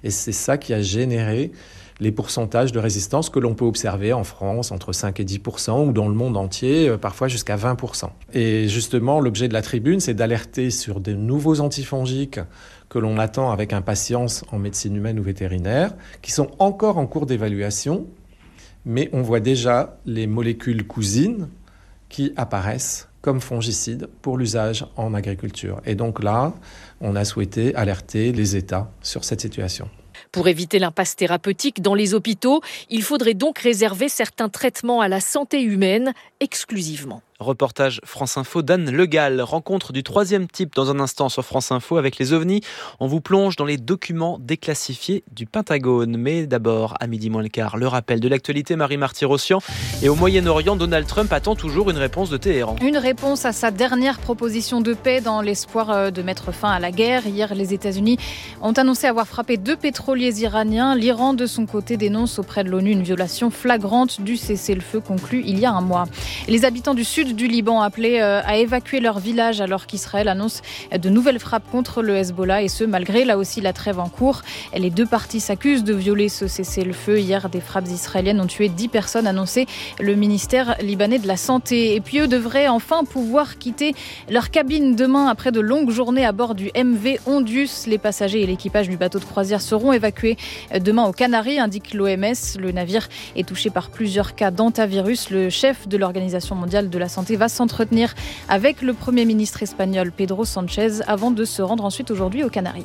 Et c'est ça qui a généré les pourcentages de résistance que l'on peut observer en France, entre 5 et 10%, ou dans le monde entier, parfois jusqu'à 20%. Et justement, l'objet de la tribune, c'est d'alerter sur de nouveaux antifongiques que l'on attend avec impatience en médecine humaine ou vétérinaire, qui sont encore en cours d'évaluation, mais on voit déjà les molécules cousines qui apparaissent comme fongicides pour l'usage en agriculture. Et donc là, on a souhaité alerter les États sur cette situation. Pour éviter l'impasse thérapeutique dans les hôpitaux, il faudrait donc réserver certains traitements à la santé humaine exclusivement. Reportage France Info d'Anne Le Gall. Rencontre du 3e type dans un instant sur France Info avec les ovnis. On vous plonge dans les documents déclassifiés du Pentagone. Mais d'abord, à midi moins le quart, le rappel de l'actualité, Marie Marty-Rossian. Et au Moyen-Orient, Donald Trump attend toujours une réponse de Téhéran. Une réponse à sa dernière proposition de paix dans l'espoir de mettre fin à la guerre. Hier, les États-Unis ont annoncé avoir frappé 2 pétroliers iraniens. L'Iran, de son côté, dénonce auprès de l'ONU une violation flagrante du cessez-le-feu conclu il y a un mois. Les habitants du sud du Liban appelés à évacuer leur village alors qu'Israël annonce de nouvelles frappes contre le Hezbollah, et ce malgré là aussi la trêve en cours. Les 2 parties s'accusent de violer ce cessez-le-feu. Hier, des frappes israéliennes ont tué 10 personnes, annoncé le ministère libanais de la Santé. Et puis eux devraient enfin pouvoir quitter leur cabine demain après de longues journées à bord du MV Ondius. Les passagers et l'équipage du bateau de croisière seront évacués demain aux Canaries, indique l'OMS. Le navire est touché par plusieurs cas d'hantavirus. Le chef de l'Organisation mondiale de la santé va s'entretenir avec le Premier ministre espagnol Pedro Sánchez avant de se rendre ensuite aujourd'hui aux Canaries.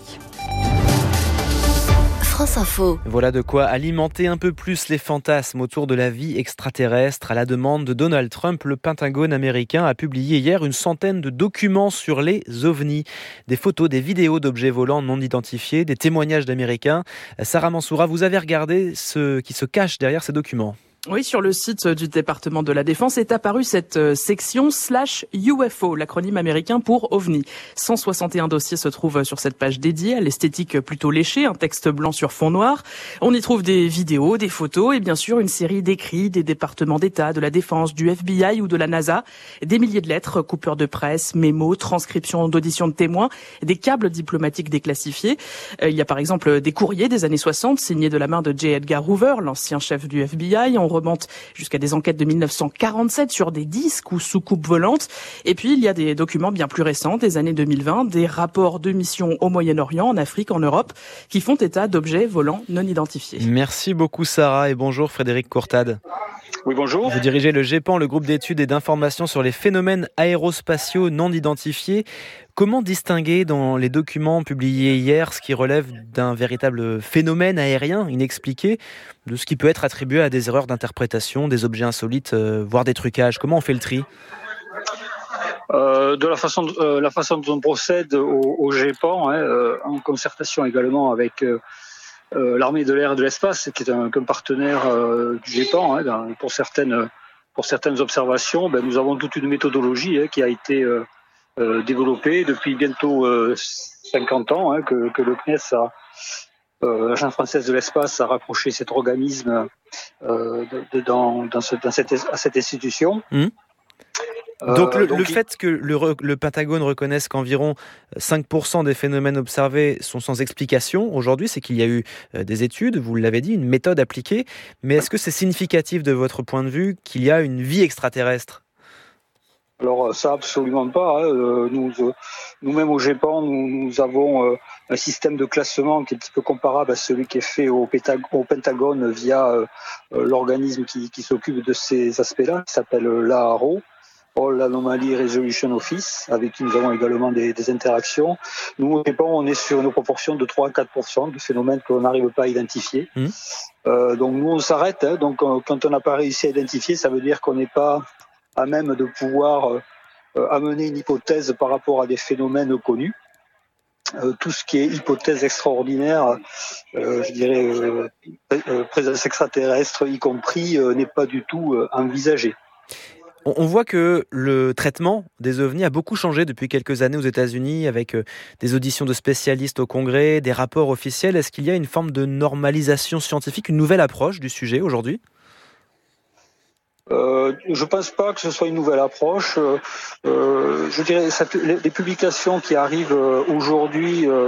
France Info. Voilà de quoi alimenter un peu plus les fantasmes autour de la vie extraterrestre. À la demande de Donald Trump, le Pentagone américain a publié hier une centaine de documents sur les ovnis. Des photos, des vidéos d'objets volants non identifiés, des témoignages d'Américains. Sarah Mansoura, vous avez regardé ce qui se cache derrière ces documents ? Oui, sur le site du département de la Défense est apparue cette section /UFO, l'acronyme américain pour OVNI. 161 dossiers se trouvent sur cette page dédiée à l'esthétique plutôt léchée, un texte blanc sur fond noir. On y trouve des vidéos, des photos et bien sûr une série d'écrits des départements d'État, de la Défense, du FBI ou de la NASA. Des milliers de lettres, coupures de presse, mémos, transcriptions d'auditions de témoins, des câbles diplomatiques déclassifiés. Il y a par exemple des courriers des années 60 signés de la main de J. Edgar Hoover, l'ancien chef du FBI. On remonte jusqu'à des enquêtes de 1947 sur des disques ou soucoupes volantes. Et puis, il y a des documents bien plus récents des années 2020, des rapports de missions au Moyen-Orient, en Afrique, en Europe, qui font état d'objets volants non identifiés. Merci beaucoup Sarah et bonjour Frédéric Courtade. Oui, bonjour. Vous dirigez le GEPAN, le groupe d'études et d'informations sur les phénomènes aérospatiaux non identifiés. Comment distinguer dans les documents publiés hier ce qui relève d'un véritable phénomène aérien inexpliqué de ce qui peut être attribué à des erreurs d'interprétation, des objets insolites, voire des trucages? Comment on fait le tri ? De la façon dont on procède au GEPAN, en concertation également avec l'armée de l'air et de l'espace, qui est un partenaire du GEPAN, pour certaines observations. Nous avons toute une méthodologie qui a été développée depuis bientôt 50 ans, que le CNES l'Agence française de l'espace a rapproché cet organisme à cette institution. Donc le fait que le Pentagone reconnaisse qu'environ 5% des phénomènes observés sont sans explication aujourd'hui, c'est qu'il y a eu des études, vous l'avez dit, une méthode appliquée. Mais est-ce que c'est significatif de votre point de vue qu'il y a une vie extraterrestre ? Alors ça, absolument pas. Nous-mêmes au GEPAN, nous avons un système de classement qui est un petit peu comparable à celui qui est fait au Pentagone via l'organisme qui s'occupe de ces aspects-là, qui s'appelle l'AARO, All Anomaly Resolution Office, avec qui nous avons également des interactions. Nous, au GEPAN, on est sur une proportion de 3 à 4% de phénomènes que l'on n'arrive pas à identifier. Donc nous, on s'arrête. Donc quand on n'a pas réussi à identifier, ça veut dire qu'on n'est pas à même de pouvoir amener une hypothèse par rapport à des phénomènes connus. Tout ce qui est hypothèse extraordinaire, je dirais présence extraterrestre y compris, n'est pas du tout envisagé. On voit que le traitement des ovnis a beaucoup changé depuis quelques années aux États-Unis, avec des auditions de spécialistes au Congrès, des rapports officiels. Est-ce qu'il y a une forme de normalisation scientifique, une nouvelle approche du sujet aujourd'hui ? Je pense pas que ce soit une nouvelle approche. Je dirais les publications qui arrivent aujourd'hui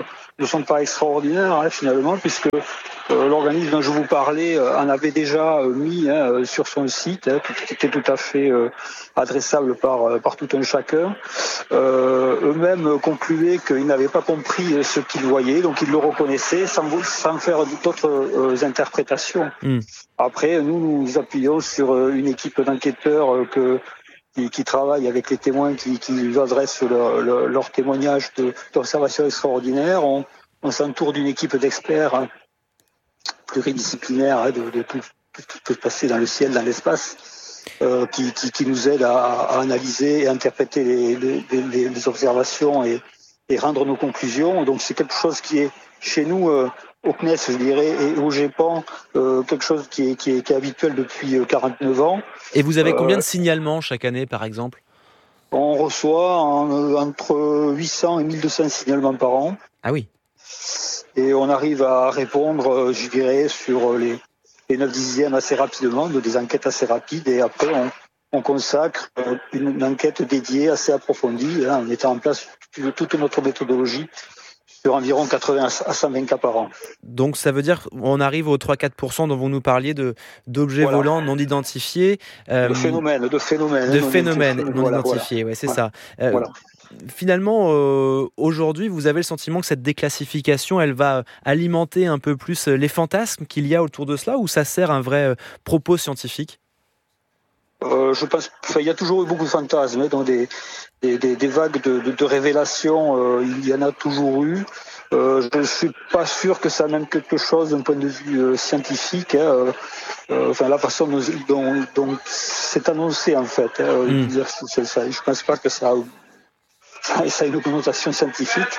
sont pas extraordinaires finalement, puisque l'organisme dont je vous parlais en avait déjà mis sur son site, qui était tout à fait adressable par tout un chacun. Eux-mêmes concluaient qu'ils n'avaient pas compris ce qu'ils voyaient, donc ils le reconnaissaient sans faire d'autres interprétations. Après, nous appuyons sur une équipe d'enquêteurs qui travaillent avec les témoins qui nous adressent leur témoignage d'observation extraordinaire. On s'entoure d'une équipe d'experts pluridisciplinaires de tout peut passer dans le ciel, dans l'espace, qui nous aident à analyser et interpréter les observations et rendre nos conclusions. Donc c'est quelque chose qui est chez nous au CNES, je dirais, et au GEPAN, quelque chose qui est habituel depuis 49 ans. Et vous avez combien de signalements chaque année, par exemple ? On reçoit entre 800 et 1200 signalements par an. Ah oui. Et on arrive à répondre, je dirais, sur les 9/10 assez rapidement, des enquêtes assez rapides. Et après, on consacre une enquête dédiée assez approfondie, en mettant en place toute notre méthodologie sur environ 80 à 120 cas par an. Donc ça veut dire qu'on arrive aux 3-4% dont vous nous parliez d'objets volants non identifiés. De phénomènes non identifiés, ouais, c'est ça. Finalement, aujourd'hui, vous avez le sentiment que cette déclassification, elle va alimenter un peu plus les fantasmes qu'il y a autour de cela, ou ça sert un vrai propos scientifique ? Je pense qu'il y a toujours eu beaucoup de fantasmes, donc des vagues de révélations, il y en a toujours eu. Je ne suis pas sûr que ça amène quelque chose d'un point de vue scientifique. La façon dont c'est annoncé, en fait. Je ne pense pas que ça a une connotation scientifique.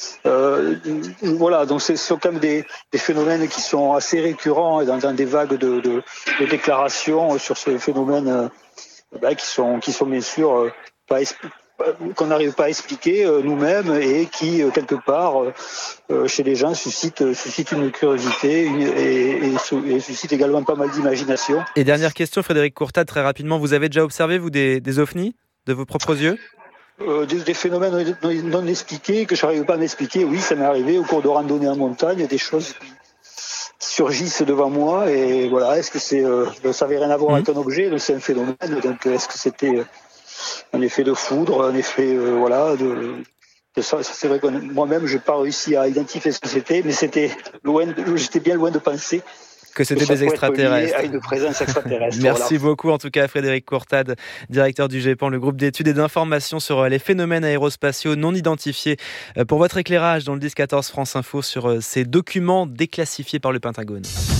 Donc ce sont quand même des phénomènes qui sont assez récurrents et dans des vagues de déclarations sur ces phénomènes qui sont bien sûr qu'on n'arrive pas à expliquer nous-mêmes et qui quelque part chez les gens suscitent une curiosité et suscitent également pas mal d'imagination. Et dernière question, Frédéric Courtade, très rapidement, vous avez déjà observé vous des ovnis de vos propres yeux ? Des phénomènes non expliqués que je n'arrive pas à m'expliquer. Oui, ça m'est arrivé au cours de randonnées en montagne, des choses qui surgissent devant moi et voilà. Est-ce que ça n'avait rien à voir avec un objet, donc c'est un phénomène. Donc est-ce que c'était un effet de foudre, un effet ça, c'est vrai que moi-même j'ai pas réussi à identifier ce que c'était, mais j'étais bien loin de penser que c'était des extraterrestres. À une présence extraterrestre. Merci beaucoup en tout cas Frédéric Courtade, directeur du GEPAN, le groupe d'études et d'informations sur les phénomènes aérospatiaux non identifiés, pour votre éclairage dans le 10-14 France Info sur ces documents déclassifiés par le Pentagone.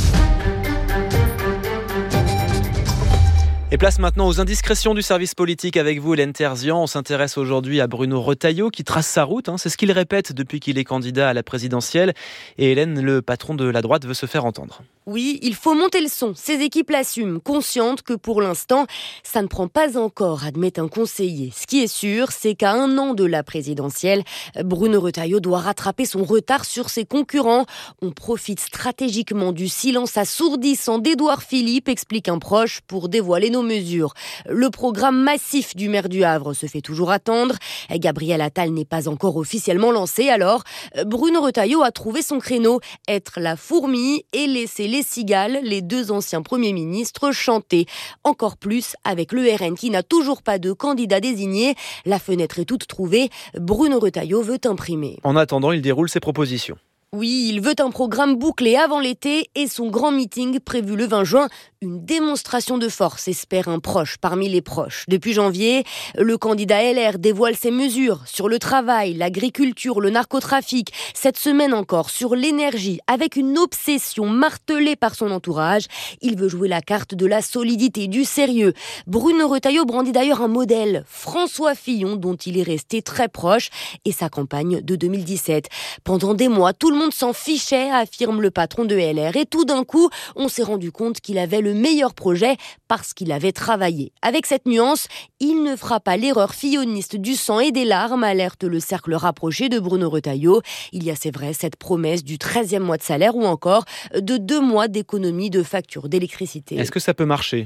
Et place maintenant aux indiscrétions du service politique avec vous, Hélène Terzian. On s'intéresse aujourd'hui à Bruno Retailleau qui trace sa route. C'est ce qu'il répète depuis qu'il est candidat à la présidentielle. Et Hélène, le patron de la droite, veut se faire entendre. Oui, il faut monter le son. Ses équipes l'assument, conscientes que pour l'instant, ça ne prend pas encore, admet un conseiller. Ce qui est sûr, c'est qu'à 1 an de la présidentielle, Bruno Retailleau doit rattraper son retard sur ses concurrents. On profite stratégiquement du silence assourdissant d'Édouard Philippe, explique un proche, pour dévoiler nos mesures. Le programme massif du maire du Havre se fait toujours attendre. Gabriel Attal n'est pas encore officiellement lancé, alors Bruno Retailleau a trouvé son créneau, être la fourmi et laisser les cigales, les 2 anciens premiers ministres, chanter. Encore plus avec le RN qui n'a toujours pas de candidat désigné. La fenêtre est toute trouvée. Bruno Retailleau veut imprimer. En attendant, il déroule ses propositions. Oui, il veut un programme bouclé avant l'été et son grand meeting prévu le 20 juin. Une démonstration de force, espère un proche parmi les proches. Depuis janvier, le candidat LR dévoile ses mesures sur le travail, l'agriculture, le narcotrafic. Cette semaine encore sur l'énergie, avec une obsession martelée par son entourage. Il veut jouer la carte de la solidité, du sérieux. Bruno Retailleau brandit d'ailleurs un modèle, François Fillon, dont il est resté très proche, et sa campagne de 2017. Pendant des mois, tout le monde s'en fichait, affirme le patron de LR. Et tout d'un coup, on s'est rendu compte qu'il avait le meilleur projet parce qu'il avait travaillé. Avec cette nuance, il ne fera pas l'erreur filloniste du sang et des larmes, alerte le cercle rapproché de Bruno Retailleau. Il y a, c'est vrai, cette promesse du 13e mois de salaire ou encore de 2 mois d'économie de facture d'électricité. Est-ce que ça peut marcher ?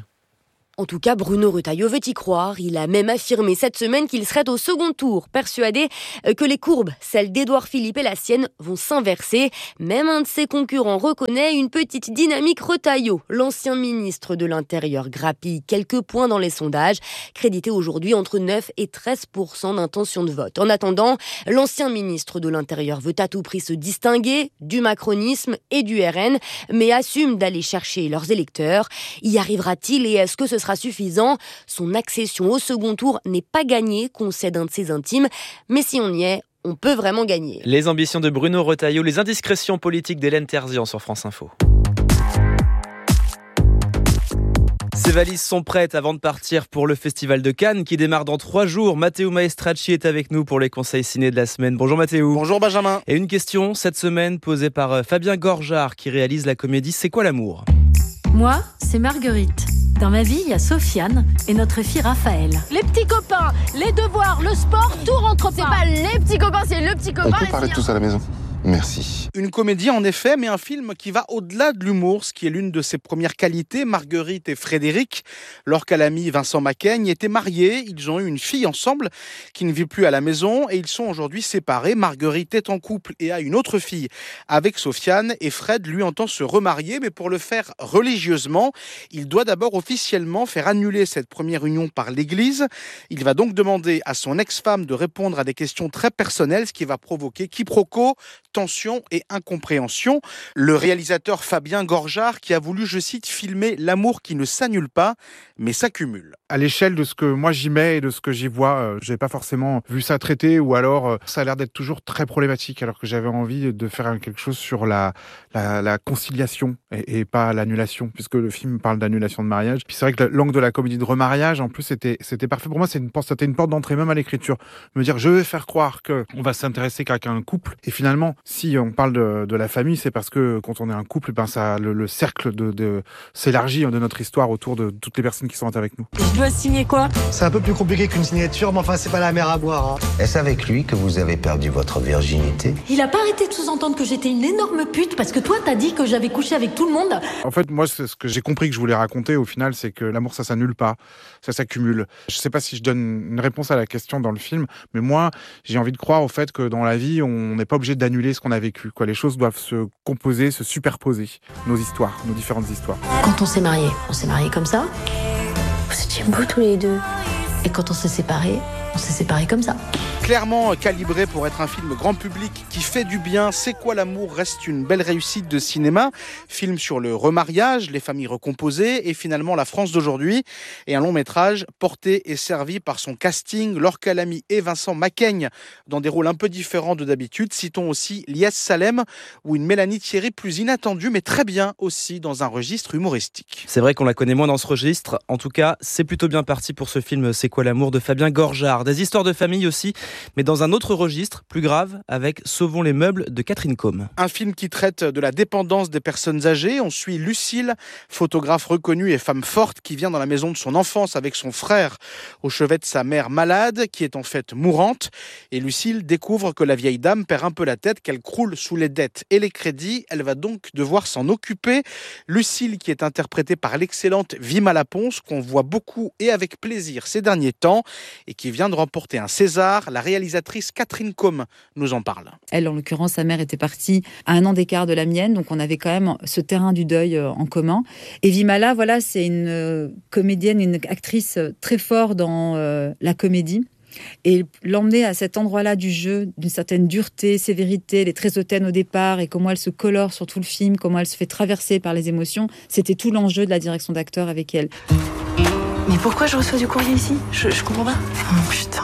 En tout cas, Bruno Retailleau veut y croire. Il a même affirmé cette semaine qu'il serait au second tour, persuadé que les courbes, celles d'Édouard Philippe et la sienne, vont s'inverser. Même un de ses concurrents reconnaît une petite dynamique. Retailleau, l'ancien ministre de l'Intérieur, grappille quelques points dans les sondages, crédité aujourd'hui entre 9 et 13% d'intention de vote. En attendant, l'ancien ministre de l'Intérieur veut à tout prix se distinguer du macronisme et du RN, mais assume d'aller chercher leurs électeurs. Y arrivera-t-il et est-ce que ce sera suffisant? Son accession au second tour n'est pas gagnée, concède un de ses intimes, mais si on y est, on peut vraiment gagner. Les ambitions de Bruno Retailleau, les indiscrétions politiques d'Hélène Terzian sur France Info. Ces valises sont prêtes avant de partir pour le Festival de Cannes qui démarre dans 3 jours. Matteo Maestracci est avec nous pour les conseils ciné de la semaine. Bonjour Matteo. Bonjour Benjamin. Et une question cette semaine posée par Fabien Gorjard qui réalise la comédie C'est quoi l'amour ? Moi, c'est Marguerite. Dans ma vie, il y a Sofiane et notre fille Raphaël. Les petits copains, les devoirs, le sport, tout rentre pas. C'est pas les petits copains, c'est le petit copain. On peut parler de tous à la maison ? Merci. Une comédie en effet, mais un film qui va au-delà de l'humour, ce qui est l'une de ses premières qualités. Marguerite et Frédéric, leur ami Vincent Macaigne, étaient mariés. Ils ont eu une fille ensemble qui ne vit plus à la maison et ils sont aujourd'hui séparés. Marguerite est en couple et a une autre fille avec Sofiane et Fred, lui, entend se remarier, mais pour le faire religieusement, il doit d'abord officiellement faire annuler cette première union par l'Église. Il va donc demander à son ex-femme de répondre à des questions très personnelles, ce qui va provoquer quiproquo, tension et incompréhension. Le réalisateur Fabien Gorjard qui a voulu, je cite, filmer l'amour qui ne s'annule pas, mais s'accumule. À l'échelle de ce que moi j'y mets et de ce que j'y vois, j'ai pas forcément vu ça traité, ou alors ça a l'air d'être toujours très problématique, alors que j'avais envie de faire quelque chose sur la conciliation et pas l'annulation, puisque le film parle d'annulation de mariage. Puis c'est vrai que l'angle de la comédie de remariage, en plus, c'était parfait pour moi. C'était une porte d'entrée même à l'écriture. Me dire, je vais faire croire qu'on va s'intéresser qu'à un couple, et finalement, si on parle de la famille, c'est parce que quand on est un couple, le cercle s'élargit de notre histoire autour de toutes les personnes qui sont avec nous. Je dois signer quoi? C'est un peu plus compliqué qu'une signature, mais enfin, c'est pas la mer à boire. Est-ce avec lui que vous avez perdu votre virginité? Il a pas arrêté de sous-entendre que j'étais une énorme pute parce que toi, t'as dit que j'avais couché avec tout le monde. En fait, moi, c'est ce que j'ai compris que je voulais raconter au final, c'est que l'amour, ça s'annule pas, ça s'accumule. Je sais pas si je donne une réponse à la question dans le film, mais moi, j'ai envie de croire au fait que dans la vie, on n'est pas obligé d'annuler ce qu'on a vécu. Les choses doivent se composer, se superposer. Nos histoires, nos différentes histoires. Quand on s'est mariés comme ça. Vous étiez beaux tous les deux. Et quand on s'est séparés comme ça. Clairement calibré pour être un film grand public qui fait du bien, C'est quoi l'amour reste une belle réussite de cinéma. Film sur le remariage, les familles recomposées et finalement la France d'aujourd'hui. Et un long métrage porté et servi par son casting, Laure Calamy et Vincent Macaigne, dans des rôles un peu différents de d'habitude. Citons aussi Lies Salem ou une Mélanie Thierry plus inattendue, mais très bien aussi dans un registre humoristique. C'est vrai qu'on la connaît moins dans ce registre. En tout cas, c'est plutôt bien parti pour ce film C'est quoi l'amour de Fabien Gorjard. Des histoires de famille aussi, mais dans un autre registre, plus grave, avec Sauvons les meubles de Catherine Combe. Un film qui traite de la dépendance des personnes âgées. On suit Lucille, photographe reconnue et femme forte, qui vient dans la maison de son enfance avec son frère au chevet de sa mère malade, qui est en fait mourante. Et Lucille découvre que la vieille dame perd un peu la tête, qu'elle croule sous les dettes et les crédits. Elle va donc devoir s'en occuper. Lucille, qui est interprétée par l'excellente Vima Laponce, qu'on voit beaucoup et avec plaisir ces derniers temps, et qui vient de remporter un César. La réalisatrice Catherine Combe nous en parle. Elle, en l'occurrence, sa mère était partie à 1 an d'écart de la mienne, donc on avait quand même ce terrain du deuil en commun. Et Vimala, voilà, c'est une comédienne, une actrice très forte dans la comédie. Et l'emmener à cet endroit-là du jeu, d'une certaine dureté, sévérité, elle est très hautaine au départ, et comment elle se colore sur tout le film, comment elle se fait traverser par les émotions, c'était tout l'enjeu de la direction d'acteur avec elle. Mais pourquoi je reçois du courrier ici ? Je comprends pas. Oh putain.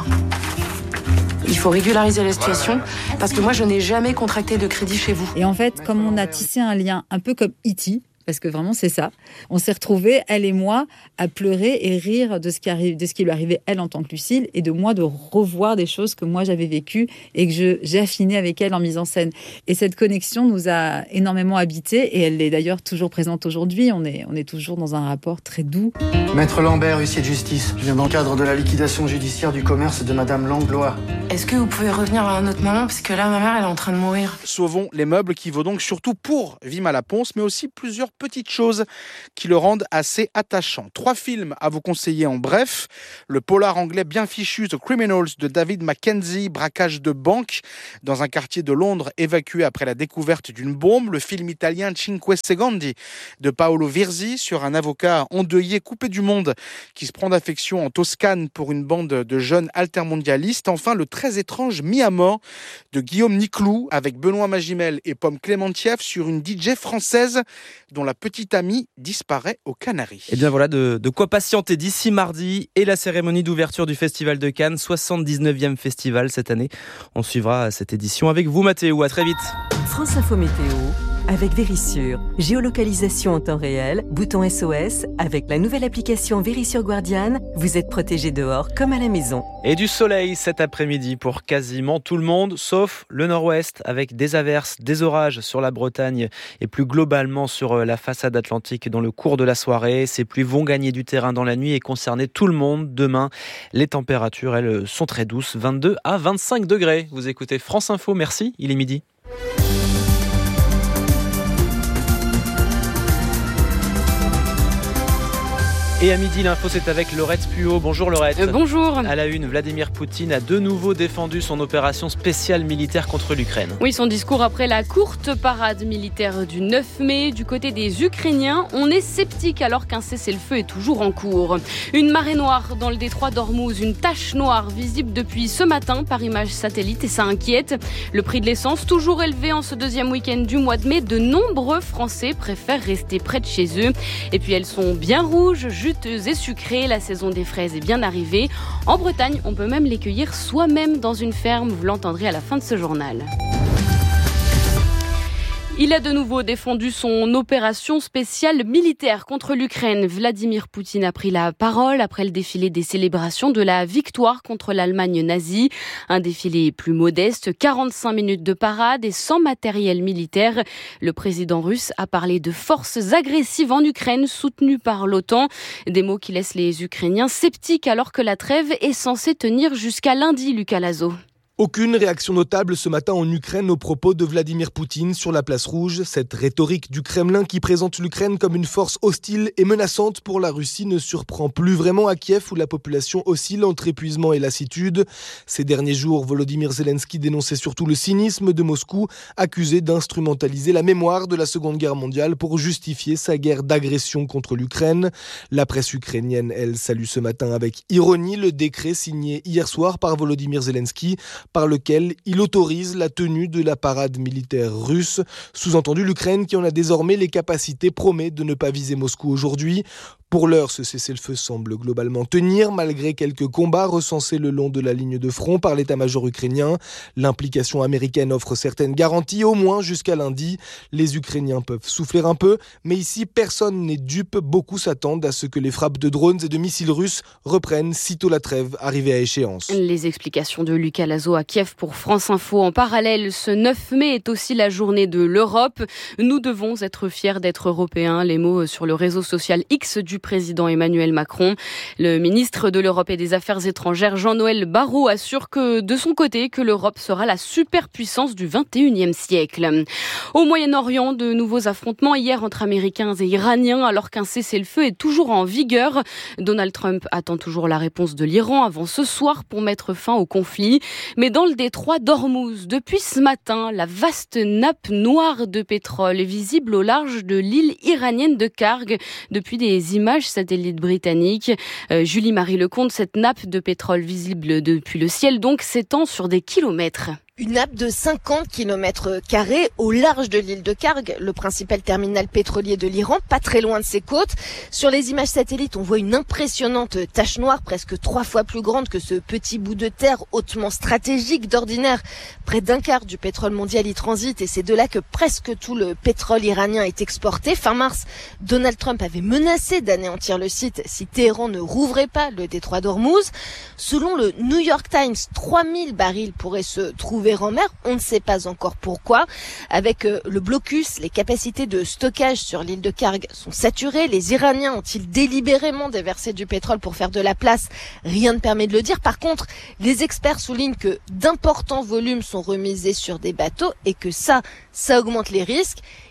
Il faut régulariser la situation parce que moi je n'ai jamais contracté de crédit chez vous. Et en fait, comme on a tissé un lien un peu comme E.T., parce que vraiment c'est ça, on s'est retrouvés, elle et moi, à pleurer et rire de ce qui lui arrivait elle en tant que Lucille, et de moi de revoir des choses que moi j'avais vécues et que j'ai affiné avec elle en mise en scène. Et cette connexion nous a énormément habités, et elle est d'ailleurs toujours présente aujourd'hui. On est toujours dans un rapport très doux. Maître Lambert, huissier de justice. Je viens dans le cadre de la liquidation judiciaire du commerce de Madame Langlois. Est-ce que vous pouvez revenir à un autre moment, parce que là ma mère elle est en train de mourir. Sauvons les meubles, qui vaut donc surtout pour Vima Laponce, mais aussi plusieurs petites choses qui le rendent assez attachant. 3 films à vous conseiller en bref. Le polar anglais bien fichu The Criminals de David Mackenzie, braquage de banque dans un quartier de Londres évacué après la découverte d'une bombe. Le film italien Cinque Secondi de Paolo Virzi sur un avocat endeuillé, coupé du monde, qui se prend d'affection en Toscane pour une bande de jeunes altermondialistes. Enfin, le très étrange Mis à mort de Guillaume Niclou avec Benoît Magimel et Pomme Clémentieff sur une DJ française dont la petite amie disparaît aux Canaries. Et bien voilà de quoi patienter d'ici mardi et la cérémonie d'ouverture du Festival de Cannes, 79e festival cette année. On suivra cette édition avec vous Mathéo, à très vite. France Info Météo avec Vérissure. Géolocalisation en temps réel, bouton SOS. Avec la nouvelle application Vérissure Guardian, vous êtes protégé dehors comme à la maison. Et du soleil cet après-midi pour quasiment tout le monde, sauf le nord-ouest, avec des averses, des orages sur la Bretagne et plus globalement sur la façade atlantique dans le cours de la soirée. Ces pluies vont gagner du terrain dans la nuit et concerner tout le monde. Demain, les températures, elles, sont très douces, 22 à 25 degrés. Vous écoutez France Info, merci, il est midi. Et à midi, l'info, c'est avec Laurette Puot. Bonjour Laurette. Bonjour. À la une, Vladimir Poutine a de nouveau défendu son opération spéciale militaire contre l'Ukraine. Oui, son discours après la courte parade militaire du 9 mai. Du côté des Ukrainiens, on est sceptique alors qu'un cessez-le-feu est toujours en cours. Une marée noire dans le détroit d'Ormuz, une tache noire visible depuis ce matin par image satellite et ça inquiète. Le prix de l'essence toujours élevé en ce deuxième week-end du mois de mai. De nombreux Français préfèrent rester près de chez eux. Et puis elles sont bien rouges, juteuses et sucrées. La saison des fraises est bien arrivée. En Bretagne, on peut même les cueillir soi-même dans une ferme. Vous l'entendrez à la fin de ce journal. Il a de nouveau défendu son opération spéciale militaire contre l'Ukraine. Vladimir Poutine a pris la parole après le défilé des célébrations de la victoire contre l'Allemagne nazie. Un défilé plus modeste, 45 minutes de parade et sans matériel militaire. Le président russe a parlé de forces agressives en Ukraine soutenues par l'OTAN. Des mots qui laissent les Ukrainiens sceptiques alors que la trêve est censée tenir jusqu'à lundi, Lucas Lazo. Aucune réaction notable ce matin en Ukraine aux propos de Vladimir Poutine sur la place rouge. Cette rhétorique du Kremlin qui présente l'Ukraine comme une force hostile et menaçante pour la Russie ne surprend plus vraiment à Kiev où la population oscille entre épuisement et lassitude. Ces derniers jours, Volodymyr Zelensky dénonçait surtout le cynisme de Moscou, accusé d'instrumentaliser la mémoire de la Seconde Guerre mondiale pour justifier sa guerre d'agression contre l'Ukraine. La presse ukrainienne, elle, salue ce matin avec ironie le décret signé hier soir par Volodymyr Zelensky, par lequel il autorise la tenue de la parade militaire russe. Sous-entendu, l'Ukraine, qui en a désormais les capacités, promet de ne pas viser Moscou aujourd'hui. Pour l'heure, ce cessez-le-feu semble globalement tenir, malgré quelques combats recensés le long de la ligne de front par l'état-major ukrainien. L'implication américaine offre certaines garanties, au moins jusqu'à lundi. Les Ukrainiens peuvent souffler un peu, mais ici, personne n'est dupe. Beaucoup s'attendent à ce que les frappes de drones et de missiles russes reprennent sitôt la trêve arrivée à échéance. Les explications de Lucas Lazo à Kiev pour France Info. En parallèle, ce 9 mai est aussi la journée de l'Europe. Nous devons être fiers d'être européens. Les mots sur le réseau social X du président Emmanuel Macron. Le ministre de l'Europe et des Affaires étrangères, Jean-Noël Barrot, assure que de son côté, que l'Europe sera la superpuissance du 21e siècle. Au Moyen-Orient, de nouveaux affrontements hier entre Américains et Iraniens, alors qu'un cessez-le-feu est toujours en vigueur. Donald Trump attend toujours la réponse de l'Iran avant ce soir pour mettre fin au conflit. Mais dans le détroit d'Ormuz, depuis ce matin, la vaste nappe noire de pétrole est visible au large de l'île iranienne de Karg depuis des images satellites britanniques. Julie-Marie Lecomte, cette nappe de pétrole visible depuis le ciel donc s'étend sur des kilomètres. Une nappe de 50 km² au large de l'île de Karg, le principal terminal pétrolier de l'Iran, pas très loin de ses côtes. Sur les images satellites, on voit une impressionnante tache noire, presque 3 fois plus grande que ce petit bout de terre hautement stratégique. D'ordinaire, près d'un quart du pétrole mondial y transite et c'est de là que presque tout le pétrole iranien est exporté. Fin mars, Donald Trump avait menacé d'anéantir le site si Téhéran ne rouvrait pas le détroit d'Ormuz. Selon le New York Times, 3000 barils pourraient se trouver en mer, on ne sait pas encore pourquoi. Avec le blocus, les capacités de stockage sur l'île de Karg sont saturées. Les Iraniens ont-ils délibérément déversé du pétrole pour faire de la place? Rien ne permet de le dire. Par contre, les experts soulignent que d'importants volumes sont remisés sur des bateaux et que ça augmente les risques.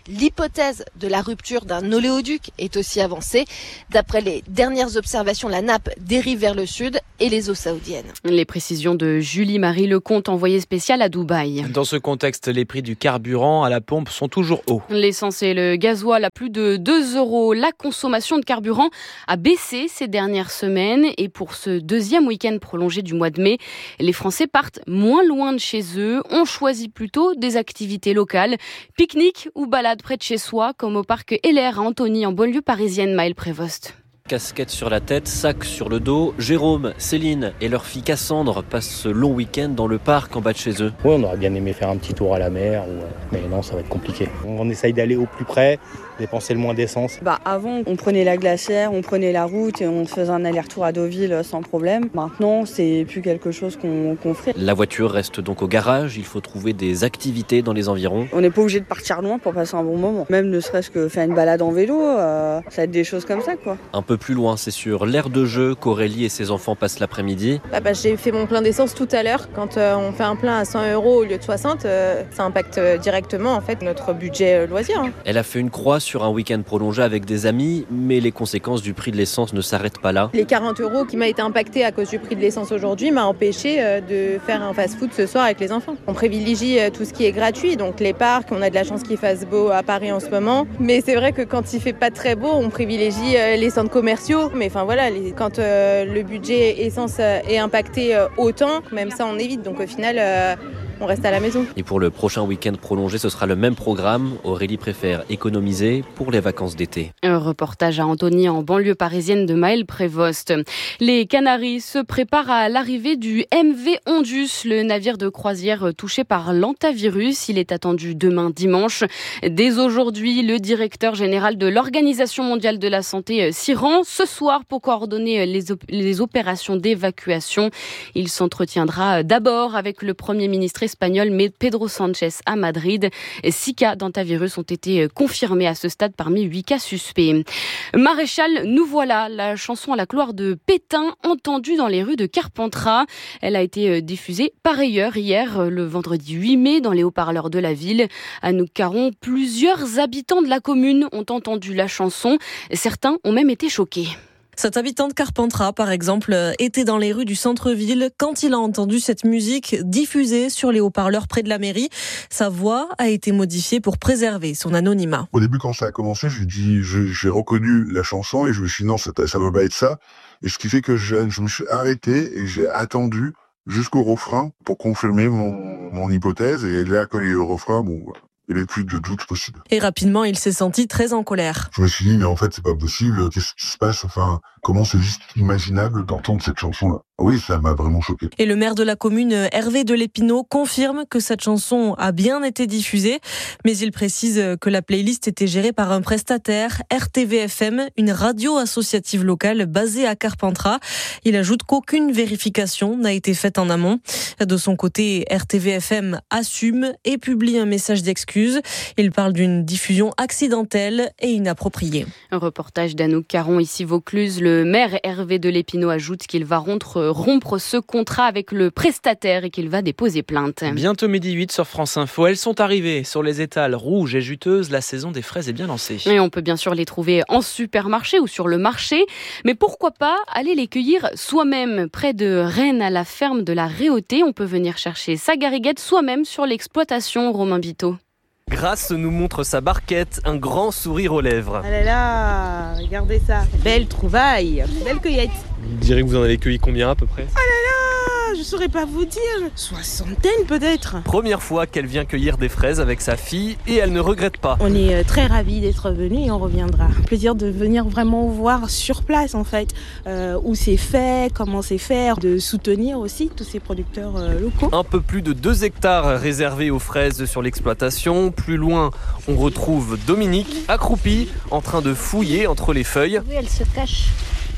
L'hypothèse de la rupture d'un oléoduc est aussi avancée. D'après les dernières observations, la nappe dérive vers le sud et les eaux saoudiennes. Les précisions de Julie-Marie Lecomte, envoyée spéciale à Dubaï. Dans ce contexte, les prix du carburant à la pompe sont toujours hauts. L'essence et le gasoil à plus de 2 €. La consommation de carburant a baissé ces dernières semaines. Et pour ce deuxième week-end prolongé du mois de mai, les Français partent moins loin de chez eux. On choisit plutôt des activités locales, pique-nique ou balade près de chez soi, comme au parc Heller à Antony, en banlieue parisienne. Maël Prévost. Casquette sur la tête, sac sur le dos, Jérôme, Céline et leur fille Cassandre passent ce long week-end dans le parc en bas de chez eux. Oui, on aurait bien aimé faire un petit tour à la mer, mais non, ça va être compliqué. On essaye d'aller au plus près, dépenser le moins d'essence. Avant, on prenait la glacière, on prenait la route et on faisait un aller-retour à Deauville sans problème. Maintenant, c'est plus quelque chose qu'on fait. La voiture reste donc au garage, il faut trouver des activités dans les environs. On n'est pas obligé de partir loin pour passer un bon moment. Même ne serait-ce que faire une balade en vélo, ça va être des choses comme ça, quoi. Un peu plus loin, c'est sur l'aire de jeu qu'Aurélie et ses enfants passent l'après-midi. J'ai fait mon plein d'essence tout à l'heure. Quand on fait un plein à 100 € au lieu de 60, ça impacte directement en fait notre budget loisir. Elle a fait une croix sur un week-end prolongé avec des amis, mais les conséquences du prix de l'essence ne s'arrêtent pas là. Les 40 € qui m'a été impacté à cause du prix de l'essence aujourd'hui m'a empêché de faire un fast-food ce soir avec les enfants. On privilégie tout ce qui est gratuit, donc les parcs, on a de la chance qu'il fasse beau à Paris en ce moment. Mais c'est vrai que quand il fait pas très beau, on privilégie les centres commerciaux. Mais enfin voilà, quand le budget essence est impacté autant, même ça on évite. Donc au final, on reste à la maison. Et pour le prochain week-end prolongé, ce sera le même programme. Aurélie préfère économiser pour les vacances d'été. Un reportage à Antony en banlieue parisienne de Maël Prévost. Les Canaries se préparent à l'arrivée du MV Ondus, le navire de croisière touché par l'hantavirus. Il est attendu demain dimanche. Dès aujourd'hui, le directeur général de l'Organisation mondiale de la santé s'y rend ce soir pour coordonner les opérations d'évacuation. Il s'entretiendra d'abord avec le Premier ministre espagnol Pedro Sánchez à Madrid. 6 cas d'hantavirus ont été confirmés à ce stade parmi 8 cas suspects. Maréchal, nous voilà, la chanson à la gloire de Pétain entendue dans les rues de Carpentras. Elle a été diffusée par ailleurs hier, le vendredi 8 mai, dans les haut-parleurs de la ville. À Noug-Caron, plusieurs habitants de la commune ont entendu la chanson. Certains ont même été choqués. Cet habitant de Carpentras, par exemple, était dans les rues du centre-ville quand il a entendu cette musique diffusée sur les haut-parleurs près de la mairie. Sa voix a été modifiée pour préserver son anonymat. Au début, quand ça a commencé, j'ai reconnu la chanson et je me suis dit non, ça ne va pas être ça. Et ce qui fait que je me suis arrêté et j'ai attendu jusqu'au refrain pour confirmer mon hypothèse. Et là, quand il y a eu le refrain, il n'y avait plus de doute possible. Et rapidement, il s'est senti très en colère. Je me suis dit, mais en fait, c'est pas possible. Qu'est-ce qui se passe? Enfin, comment c'est juste imaginable d'entendre cette chanson-là? Oui, ça m'a vraiment choqué. Et le maire de la commune, Hervé Delépinaud, confirme que cette chanson a bien été diffusée, mais il précise que la playlist était gérée par un prestataire, RTV-FM, une radio associative locale basée à Carpentras. Il ajoute qu'aucune vérification n'a été faite en amont. De son côté, RTV-FM assume et publie un message d'excuse. Il parle d'une diffusion accidentelle et inappropriée. Un reportage d'Anouk Caron, ici Vaucluse. Le maire Hervé Delépinaud ajoute qu'il va rompre ce contrat avec le prestataire et qu'il va déposer plainte. Bientôt 12h08 sur France Info. Elles sont arrivées sur les étals rouges et juteuses. La saison des fraises est bien lancée. Et on peut bien sûr les trouver en supermarché ou sur le marché. Mais pourquoi pas aller les cueillir soi-même? Près de Rennes, à la ferme de la Réauté, on peut venir chercher sa gariguette soi-même sur l'exploitation. Romain Biteau. Grace nous montre sa barquette, un grand sourire aux lèvres. Ah là là, regardez ça, belle trouvaille, belle cueillette. Vous direz que vous en avez cueilli combien à peu près? Ah là là, je saurais pas vous dire, 60 peut-être. Première fois qu'elle vient cueillir des fraises avec sa fille et elle ne regrette pas. On est très ravis d'être venus et on reviendra. Plaisir de venir vraiment voir sur place en fait, où c'est fait, comment c'est fait, de soutenir aussi tous ces producteurs locaux. Un peu plus de 2 hectares réservés aux fraises sur l'exploitation. Plus loin, on retrouve Dominique, accroupie, en train de fouiller entre les feuilles. Oui, elle se cache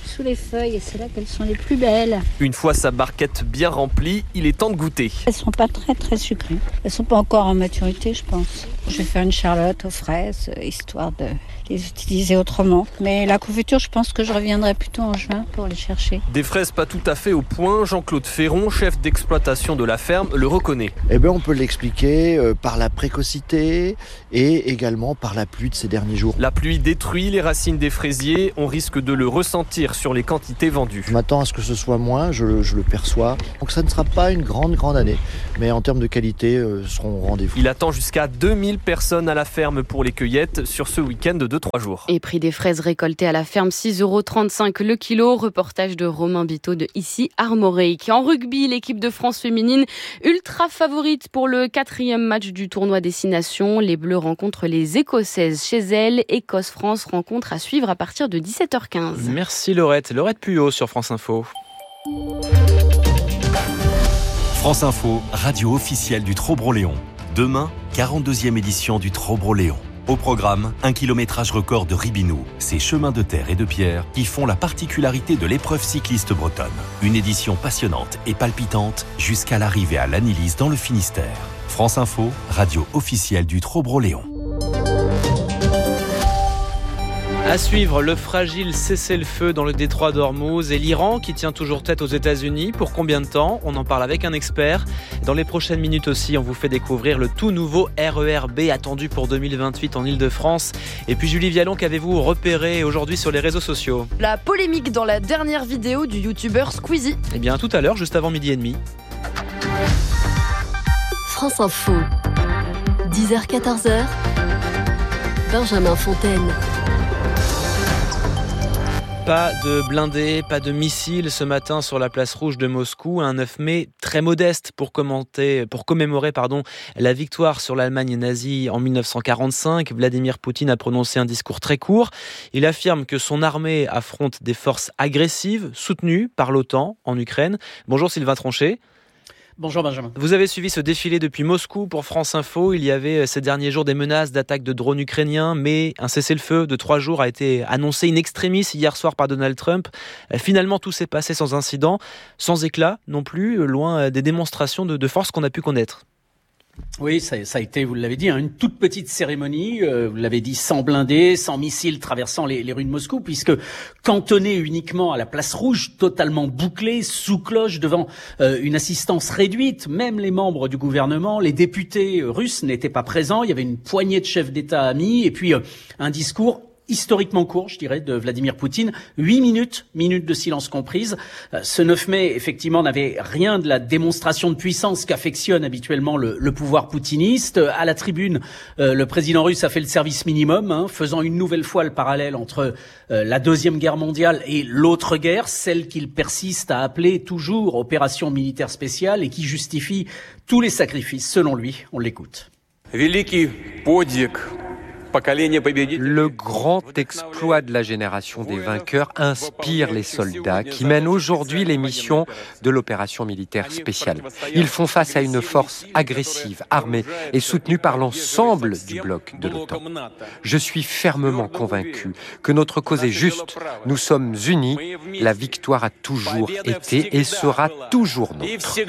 sous les feuilles et c'est là qu'elles sont les plus belles. Une fois sa barquette bien remplie, il est temps de goûter. Elles sont pas très sucrées. Elles sont pas encore en maturité, je pense. Je vais faire une charlotte aux fraises, histoire de les utiliser autrement. Mais la confiture, je pense que je reviendrai plutôt en juin pour les chercher. Des fraises pas tout à fait au point, Jean-Claude Ferron, chef d'exploitation de la ferme, le reconnaît. On peut l'expliquer par la précocité et également par la pluie de ces derniers jours. La pluie détruit les racines des fraisiers, on risque de le ressentir sur les quantités vendues. Je m'attends à ce que ce soit moins, je le perçois. Donc ça ne sera pas une grande année, mais en termes de qualité, seront au rendez-vous. Il attend jusqu'à 2000 personnes à la ferme pour les cueillettes sur ce week-end de 2-3 jours. Et prix des fraises récoltées à la ferme, 6,35 € le kilo. Reportage de Romain Biteau de Ici Armorique. En rugby, l'équipe de France féminine ultra favorite pour le 4e match du tournoi Destination. Les Bleus rencontrent les Écossaises chez elles. Écosse-France, rencontre à suivre à partir de 17h15. Merci Laurette. Laurette Puyot sur France Info. France Info, radio officielle du Trobroléon. Demain, 42e édition du Trobroléon. Au programme, un kilométrage record de Ribinou, ces chemins de terre et de pierre qui font la particularité de l'épreuve cycliste bretonne. Une édition passionnante et palpitante jusqu'à l'arrivée à l'Annelise dans le Finistère. France Info, radio officielle du Trobroléon. À suivre, le fragile cessez-le-feu dans le détroit d'Ormuz et l'Iran qui tient toujours tête aux États-Unis. Pour combien de temps ? On en parle avec un expert. Dans les prochaines minutes aussi, on vous fait découvrir le tout nouveau RER B attendu pour 2028 en Ile-de-France. Et puis Julie Vialon, qu'avez-vous repéré aujourd'hui sur les réseaux sociaux ? La polémique dans la dernière vidéo du youtubeur Squeezie. Eh bien tout à l'heure, juste avant 12h30. France Info, 10h-14h, Benjamin Fontaine. Pas de blindés, pas de missiles ce matin sur la place rouge de Moscou. Un 9 mai très modeste pour commémorer la victoire sur l'Allemagne nazie en 1945. Vladimir Poutine a prononcé un discours très court. Il affirme que son armée affronte des forces agressives soutenues par l'OTAN en Ukraine. Bonjour Sylvain Tronchet. Bonjour Benjamin. Vous avez suivi ce défilé depuis Moscou pour France Info. Il y avait ces derniers jours des menaces d'attaque de drones ukrainiens, mais un cessez-le-feu de 3 jours a été annoncé in extremis hier soir par Donald Trump. Finalement, tout s'est passé sans incident, sans éclat non plus, loin des démonstrations de force qu'on a pu connaître. Oui, ça a été, vous l'avez dit, une toute petite cérémonie, vous l'avez dit, sans blindés, sans missiles traversant les rues de Moscou, puisque cantonné uniquement à la place rouge, totalement bouclé, sous cloche, devant une assistance réduite, même les membres du gouvernement, les députés russes n'étaient pas présents, il y avait une poignée de chefs d'État amis, et puis un discours historiquement court, je dirais, de Vladimir Poutine. 8 minutes de silence comprises. Ce 9 mai, effectivement, n'avait rien de la démonstration de puissance qu'affectionne habituellement le pouvoir poutiniste. À la tribune, le président russe a fait le service minimum, faisant une nouvelle fois le parallèle entre la Deuxième Guerre mondiale et l'autre guerre, celle qu'il persiste à appeler toujours opération militaire spéciale et qui justifie tous les sacrifices, selon lui. On l'écoute. Le grand exploit de la génération des vainqueurs inspire les soldats qui mènent aujourd'hui les missions de l'opération militaire spéciale. Ils font face à une force agressive, armée et soutenue par l'ensemble du bloc de l'OTAN. Je suis fermement convaincu que notre cause est juste. Nous sommes unis. La victoire a toujours été et sera toujours nôtre.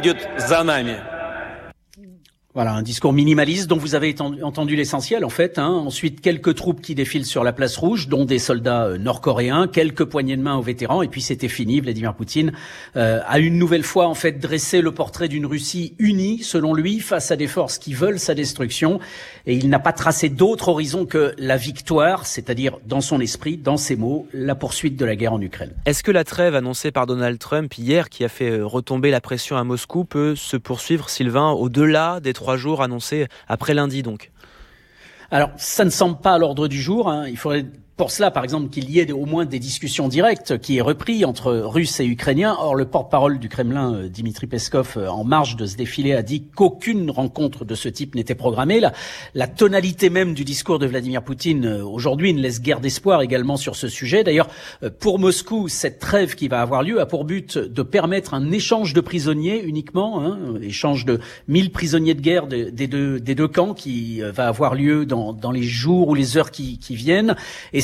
Voilà, un discours minimaliste dont vous avez entendu l'essentiel en fait. Ensuite, quelques troupes qui défilent sur la place rouge, dont des soldats nord-coréens, quelques poignées de main aux vétérans, et puis c'était fini. Vladimir Poutine a une nouvelle fois en fait dressé le portrait d'une Russie unie, selon lui, face à des forces qui veulent sa destruction. Et il n'a pas tracé d'autre horizon que la victoire, c'est-à-dire dans son esprit, dans ses mots, la poursuite de la guerre en Ukraine. Est-ce que la trêve annoncée par Donald Trump hier, qui a fait retomber la pression à Moscou, peut se poursuivre, Sylvain, au-delà des 3 jours annoncés après lundi donc ? Alors, ça ne semble pas à l'ordre du jour. Il faudrait pour cela, par exemple, qu'il y ait au moins des discussions directes qui est repris entre Russes et Ukrainiens. Or, le porte-parole du Kremlin, Dmitri Peskov, en marge de ce défilé, a dit qu'aucune rencontre de ce type n'était programmée. La tonalité même du discours de Vladimir Poutine aujourd'hui ne laisse guère d'espoir également sur ce sujet. D'ailleurs, pour Moscou, cette trêve qui va avoir lieu a pour but de permettre un échange de prisonniers uniquement, échange de 1000 prisonniers de guerre des deux camps qui va avoir lieu dans les jours ou les heures qui viennent. Et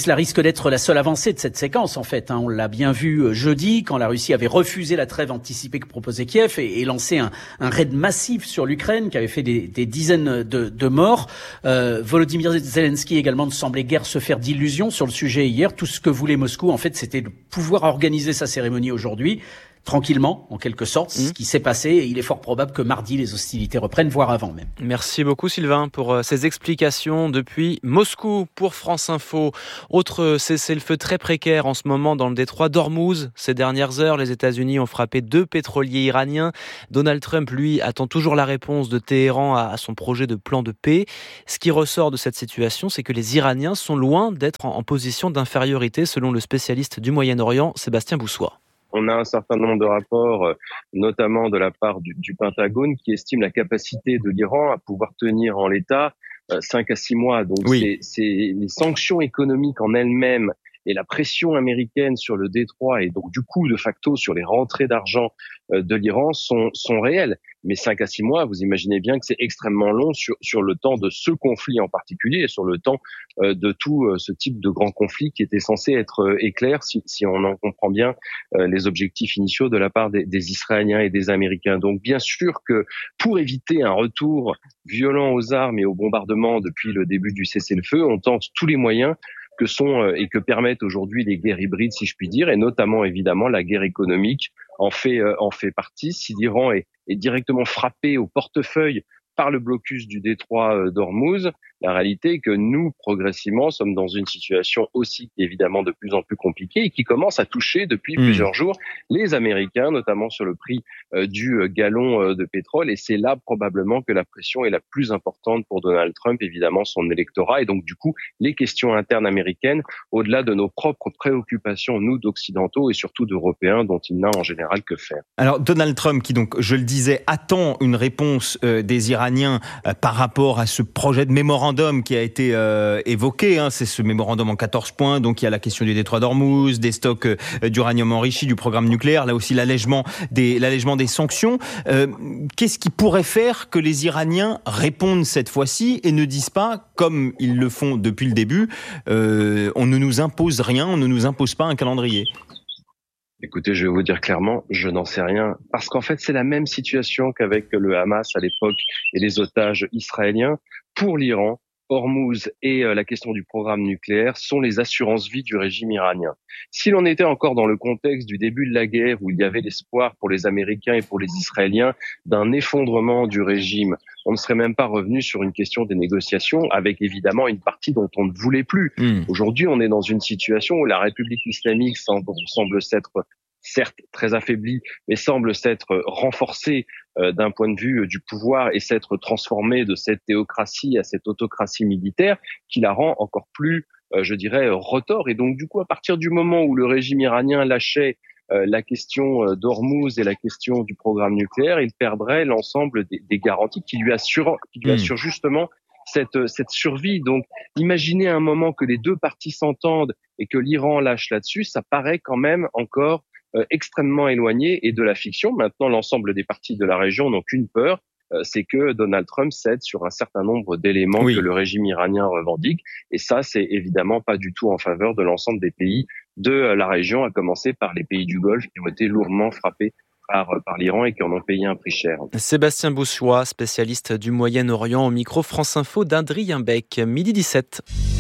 cela risque d'être la seule avancée de cette séquence, en fait. On l'a bien vu jeudi, quand la Russie avait refusé la trêve anticipée que proposait Kiev et lancé un raid massif sur l'Ukraine qui avait fait des dizaines de morts. Volodymyr Zelensky également ne semblait guère se faire d'illusions sur le sujet hier. Tout ce que voulait Moscou, en fait, c'était de pouvoir organiser sa cérémonie aujourd'hui, tranquillement, en quelque sorte, ce qui s'est passé. Et il est fort probable que mardi, les hostilités reprennent, voire avant même. Merci beaucoup Sylvain pour ces explications depuis Moscou pour France Info. Autre cessez-le-feu très précaire en ce moment dans le détroit d'Ormuz. Ces dernières heures, les États-Unis ont frappé 2 pétroliers iraniens. Donald Trump, lui, attend toujours la réponse de Téhéran à son projet de plan de paix. Ce qui ressort de cette situation, c'est que les Iraniens sont loin d'être en position d'infériorité, selon le spécialiste du Moyen-Orient, Sébastien Boussois. On a un certain nombre de rapports, notamment de la part du Pentagone, qui estiment la capacité de l'Iran à pouvoir tenir en l'état 5 à 6 mois. Donc c'est les sanctions économiques en elles-mêmes et la pression américaine sur le détroit et donc du coup de facto sur les rentrées d'argent de l'Iran sont réelles. Mais 5 à 6 mois, vous imaginez bien que c'est extrêmement long sur le temps de ce conflit en particulier et sur le temps de tout ce type de grand conflit qui était censé être éclair si on en comprend bien les objectifs initiaux de la part des Israéliens et des Américains. Donc bien sûr que pour éviter un retour violent aux armes et aux bombardements depuis le début du cessez-le-feu, on tente tous les moyens que sont et que permettent aujourd'hui les guerres hybrides, si je puis dire, et notamment évidemment la guerre économique en fait partie. Si l'Iran est directement frappé au portefeuille par le blocus du détroit d'Ormuz, la réalité est que nous, progressivement, sommes dans une situation aussi évidemment de plus en plus compliquée et qui commence à toucher depuis plusieurs jours les Américains, notamment sur le prix du gallon de pétrole. Et c'est là probablement que la pression est la plus importante pour Donald Trump, évidemment son électorat. Et donc du coup, les questions internes américaines, au-delà de nos propres préoccupations, nous d'occidentaux et surtout d'Européens, dont il n'a en général que faire. Alors Donald Trump, qui donc, je le disais, attend une réponse des Iraniens par rapport à ce projet de mémorandum qui a été évoqué, c'est ce mémorandum en 14 points, donc il y a la question du détroit d'Ormuz, des stocks d'uranium enrichi, du programme nucléaire, là aussi l'allègement des sanctions. Qu'est-ce qui pourrait faire que les Iraniens répondent cette fois-ci et ne disent pas, comme ils le font depuis le début, on ne nous impose rien, on ne nous impose pas un calendrier? Écoutez, je vais vous dire clairement, je n'en sais rien. Parce qu'en fait, c'est la même situation qu'avec le Hamas à l'époque et les otages israéliens. Pour l'Iran, Hormuz et la question du programme nucléaire sont les assurances-vie du régime iranien. Si l'on était encore dans le contexte du début de la guerre où il y avait l'espoir pour les Américains et pour les Israéliens d'un effondrement du régime, on ne serait même pas revenu sur une question des négociations avec évidemment une partie dont on ne voulait plus. Aujourd'hui, on est dans une situation où la République islamique semble s'être certes très affaiblie, mais semble s'être renforcée d'un point de vue du pouvoir et s'être transformée de cette théocratie à cette autocratie militaire qui la rend encore plus, je dirais, retors. Et donc, du coup, à partir du moment où le régime iranien lâchait la question d'Ormuz et la question du programme nucléaire, il perdrait l'ensemble des garanties qui lui assurent justement cette survie. Donc, imaginez un moment que les deux parties s'entendent et que l'Iran lâche là-dessus, ça paraît quand même encore extrêmement éloigné et de la fiction. Maintenant, l'ensemble des partis de la région n'ont qu'une peur, c'est que Donald Trump cède sur un certain nombre d'éléments que le régime iranien revendique. Et ça, c'est évidemment pas du tout en faveur de l'ensemble des pays de la région, à commencer par les pays du Golfe qui ont été lourdement frappés par l'Iran et qui en ont payé un prix cher. Sébastien Boussois, spécialiste du Moyen-Orient, au micro France Info d'Adrien Beck, midi 17.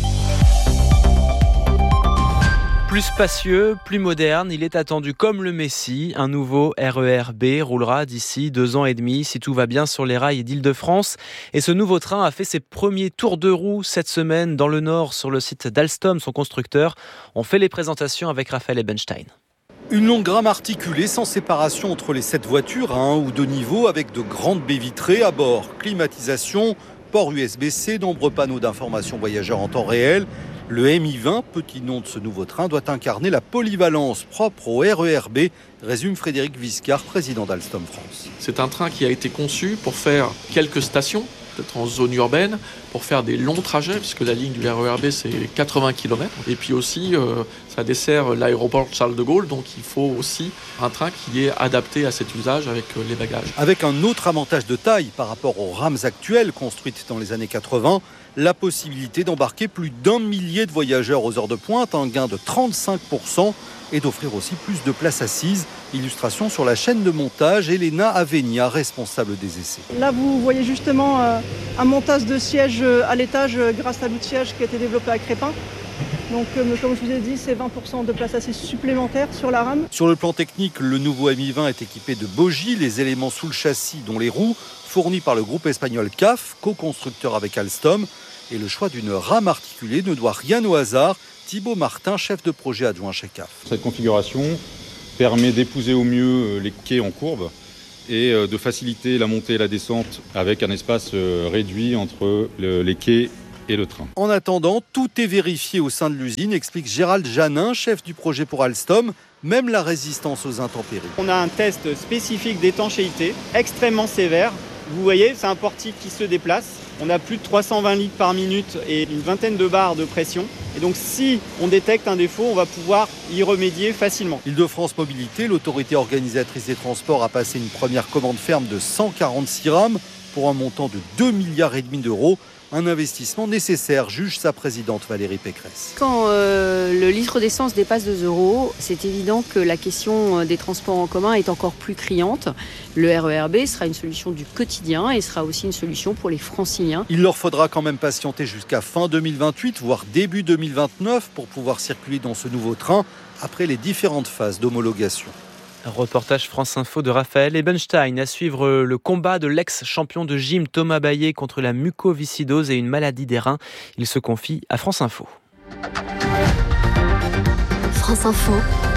Plus spacieux, plus moderne, il est attendu comme le Messie. Un nouveau RER-B roulera d'ici 2 ans et demi, si tout va bien, sur les rails d'Île-de-France. Et ce nouveau train a fait ses premiers tours de roue cette semaine dans le Nord, sur le site d'Alstom, son constructeur. On fait les présentations avec Raphaël Ebenstein. Une longue rame articulée sans séparation entre les 7 voitures à 1 ou 2 niveaux avec de grandes baies vitrées à bord. Climatisation, port USB-C, nombreux panneaux d'information voyageurs en temps réel. Le MI20, petit nom de ce nouveau train, doit incarner la polyvalence propre au RER-B, résume Frédéric Viscard, président d'Alstom France. C'est un train qui a été conçu pour faire quelques stations, peut-être en zone urbaine, pour faire des longs trajets, puisque la ligne du RER-B, c'est 80 km. Et puis aussi, ça dessert l'aéroport Charles de Gaulle, donc il faut aussi un train qui est adapté à cet usage avec les bagages. Avec un autre avantage de taille par rapport aux rames actuelles construites dans les années 80, la possibilité d'embarquer plus d'1 millier de voyageurs aux heures de pointe, un gain de 35%, et d'offrir aussi plus de places assises. Illustration sur la chaîne de montage, Elena Avenia, responsable des essais. Là, vous voyez justement un montage de sièges à l'étage grâce à l'outillage qui a été développé à Crépin. Donc, comme je vous ai dit, c'est 20% de places assises supplémentaires sur la rame. Sur le plan technique, le nouveau Mi-20 est équipé de bogies, les éléments sous le châssis, dont les roues, fournis par le groupe espagnol CAF, co-constructeur avec Alstom. Et le choix d'une rame articulée ne doit rien au hasard. Thibaut Martin, chef de projet adjoint chez CAF. Cette configuration permet d'épouser au mieux les quais en courbe et de faciliter la montée et la descente avec un espace réduit entre les quais et le train. En attendant, tout est vérifié au sein de l'usine, explique Gérald Janin, chef du projet pour Alstom, même la résistance aux intempéries. On a un test spécifique d'étanchéité extrêmement sévère. Vous voyez, c'est un portique qui se déplace. On a plus de 320 litres par minute et une vingtaine de bars de pression. Et donc si on détecte un défaut, on va pouvoir y remédier facilement. Île-de-France Mobilité, l'autorité organisatrice des transports, a passé une première commande ferme de 146 rames pour un montant de 2,5 milliards d'euros. Un investissement nécessaire, juge sa présidente Valérie Pécresse. Quand le litre d'essence dépasse 2 €, c'est évident que la question des transports en commun est encore plus criante. Le RERB sera une solution du quotidien et sera aussi une solution pour les franciliens. Il leur faudra quand même patienter jusqu'à fin 2028, voire début 2029, pour pouvoir circuler dans ce nouveau train après les différentes phases d'homologation. Un reportage France Info de Raphaël Ebenstein. À suivre le combat de l'ex-champion de gym Thomas Baillet contre la mucoviscidose et une maladie des reins. Il se confie à France Info. France Info,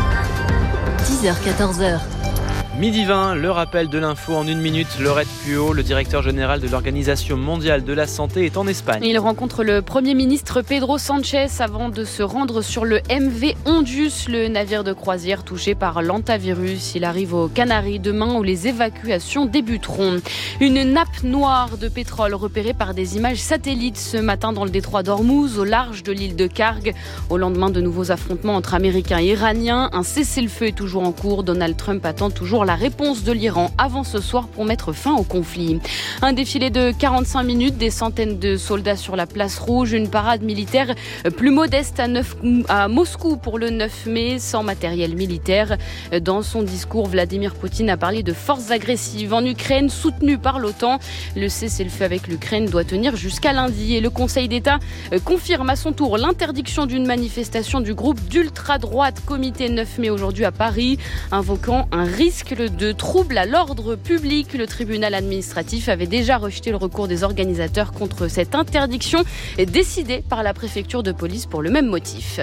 10h-14h. Midi 20, le rappel de l'info en 1 minute. Laurette Puot, le directeur général de l'Organisation mondiale de la santé, est en Espagne. Il rencontre le Premier ministre Pedro Sánchez avant de se rendre sur le MV Ondus, le navire de croisière touché par l'hantavirus. Il arrive aux Canaries demain où les évacuations débuteront. Une nappe noire de pétrole repérée par des images satellites ce matin dans le détroit d'Ormuz, au large de l'île de Karg. Au lendemain de nouveaux affrontements entre Américains et Iraniens, un cessez-le-feu est toujours en cours. Donald Trump attend toujours la réponse de l'Iran avant ce soir pour mettre fin au conflit. Un défilé de 45 minutes, des centaines de soldats sur la place rouge, une parade militaire plus modeste à Moscou pour le 9 mai, sans matériel militaire. Dans son discours, Vladimir Poutine a parlé de forces agressives en Ukraine soutenues par l'OTAN. Le cessez-le-feu avec l'Ukraine doit tenir jusqu'à lundi et le Conseil d'État confirme à son tour l'interdiction d'une manifestation du groupe d'ultra-droite Comité 9 mai aujourd'hui à Paris, invoquant un risque de troubles à l'ordre public. Le tribunal administratif avait déjà rejeté le recours des organisateurs contre cette interdiction décidée par la préfecture de police pour le même motif.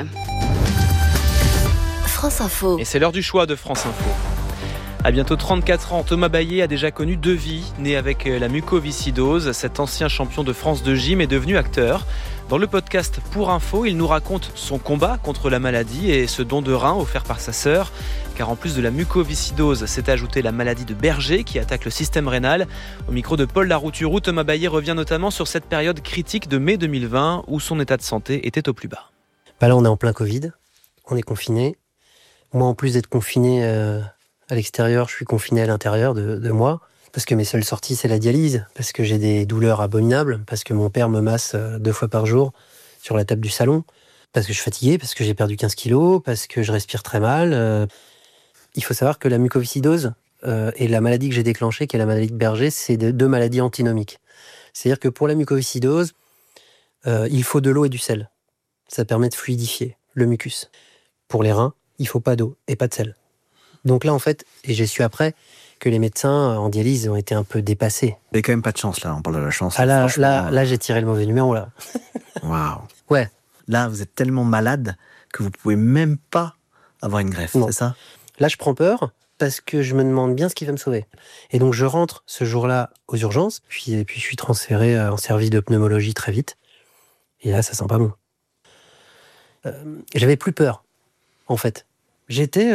France Info. Et c'est l'heure du choix de France Info. À bientôt 34 ans, Thomas Baillet a déjà connu 2 vies. Né avec la mucoviscidose, cet ancien champion de France de gym est devenu acteur. Dans le podcast Pour Info, il nous raconte son combat contre la maladie et ce don de rein offert par sa sœur. Car en plus de la mucoviscidose, s'est ajoutée la maladie de Berger qui attaque le système rénal. Au micro de Paul Larouturou, Thomas Baillet revient notamment sur cette période critique de mai 2020 où son état de santé était au plus bas. Là, on est en plein Covid, on est confiné. Moi, en plus d'être confiné à l'extérieur, je suis confiné à l'intérieur de moi. Parce que mes seules sorties, c'est la dialyse. Parce que j'ai des douleurs abominables. Parce que mon père me masse 2 fois par jour sur la table du salon. Parce que je suis fatigué, parce que j'ai perdu 15 kilos, parce que je respire très mal. Il faut savoir que la mucoviscidose et la maladie que j'ai déclenchée, qui est la maladie de Berger, c'est 2 maladies antinomiques. C'est-à-dire que pour la mucoviscidose, il faut de l'eau et du sel. Ça permet de fluidifier le mucus. Pour les reins, il faut pas d'eau et pas de sel. Donc là, en fait, et j'ai su après que les médecins en dialyse ont été un peu dépassés. Vous n'avez quand même pas de chance, là. On parle de la chance. Ah là, j'ai tiré le mauvais numéro, là. Waouh. Ouais. Là, vous êtes tellement malade que vous pouvez même pas avoir une greffe, c'est ça? Là, je prends peur parce que je me demande bien ce qui va me sauver. Et donc, je rentre ce jour-là aux urgences, puis je suis transféré en service de pneumologie très vite. Et là, ça sent pas bon. J'avais plus peur, en fait. J'étais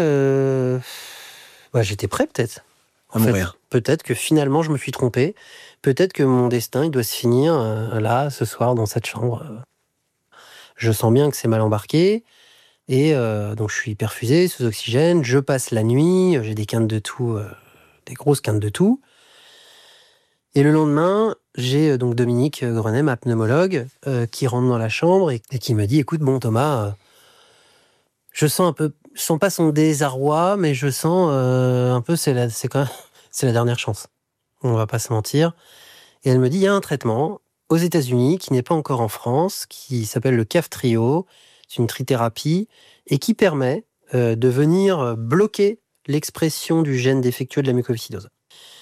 prêt, peut-être. À mourir. Peut-être que finalement, je me suis trompé. Peut-être que mon destin, il doit se finir là, ce soir, dans cette chambre. Je sens bien que c'est mal embarqué. Et donc, je suis perfusé sous oxygène. Je passe la nuit. J'ai des quintes de toux, des grosses quintes de toux. Et le lendemain, j'ai donc Dominique Grenet, ma pneumologue, qui rentre dans la chambre et qui me dit, écoute, bon Thomas, je sens pas son désarroi, mais je sens un peu, c'est la dernière chance. On va pas se mentir. Et elle me dit, il y a un traitement aux États-Unis qui n'est pas encore en France, qui s'appelle le Kaftrio. C'est une trithérapie et qui permet de venir bloquer l'expression du gène défectueux de la mucoviscidose.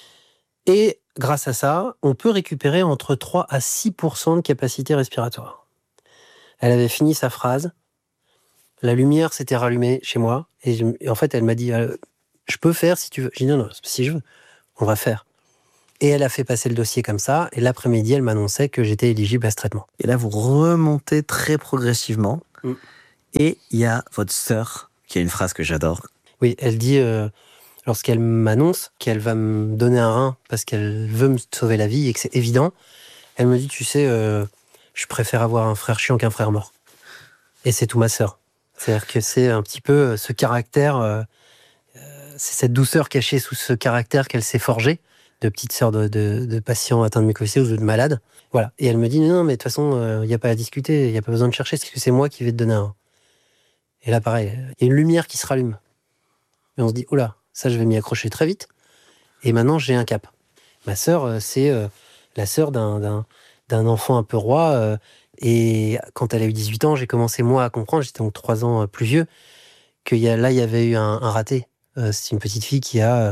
Et grâce à ça, on peut récupérer entre 3 à 6% de capacité respiratoire. Elle avait fini sa phrase. La lumière s'était rallumée chez moi. Et en fait, elle m'a dit, je peux faire si tu veux. J'ai dit, non, si je veux, on va faire. Et elle a fait passer le dossier comme ça. Et l'après-midi, elle m'annonçait que j'étais éligible à ce traitement. Et là, vous remontez très progressivement. Et il y a votre sœur qui a une phrase que j'adore. Oui, elle dit, lorsqu'elle m'annonce qu'elle va me donner un rein parce qu'elle veut me sauver la vie et que c'est évident, elle me dit, tu sais, je préfère avoir un frère chiant qu'un frère mort. Et c'est tout ma sœur. C'est-à-dire que c'est un petit peu ce caractère, c'est cette douceur cachée sous ce caractère qu'elle s'est forgé, de petite sœur de patients atteints de mucoviscidose ou de malades. Voilà. Et elle me dit, non, mais de toute façon, il n'y a pas à discuter, il n'y a pas besoin de chercher, parce que c'est moi qui vais te donner un. Et là, pareil, il y a une lumière qui se rallume. Et on se dit, oh là, ça, je vais m'y accrocher très vite. Et maintenant, j'ai un cap. Ma sœur, c'est la sœur d'un enfant un peu roi. Et quand elle a eu 18 ans, j'ai commencé, moi, à comprendre, j'étais donc 3 ans plus vieux, qu'il y avait eu un raté. C'est une petite fille qui a...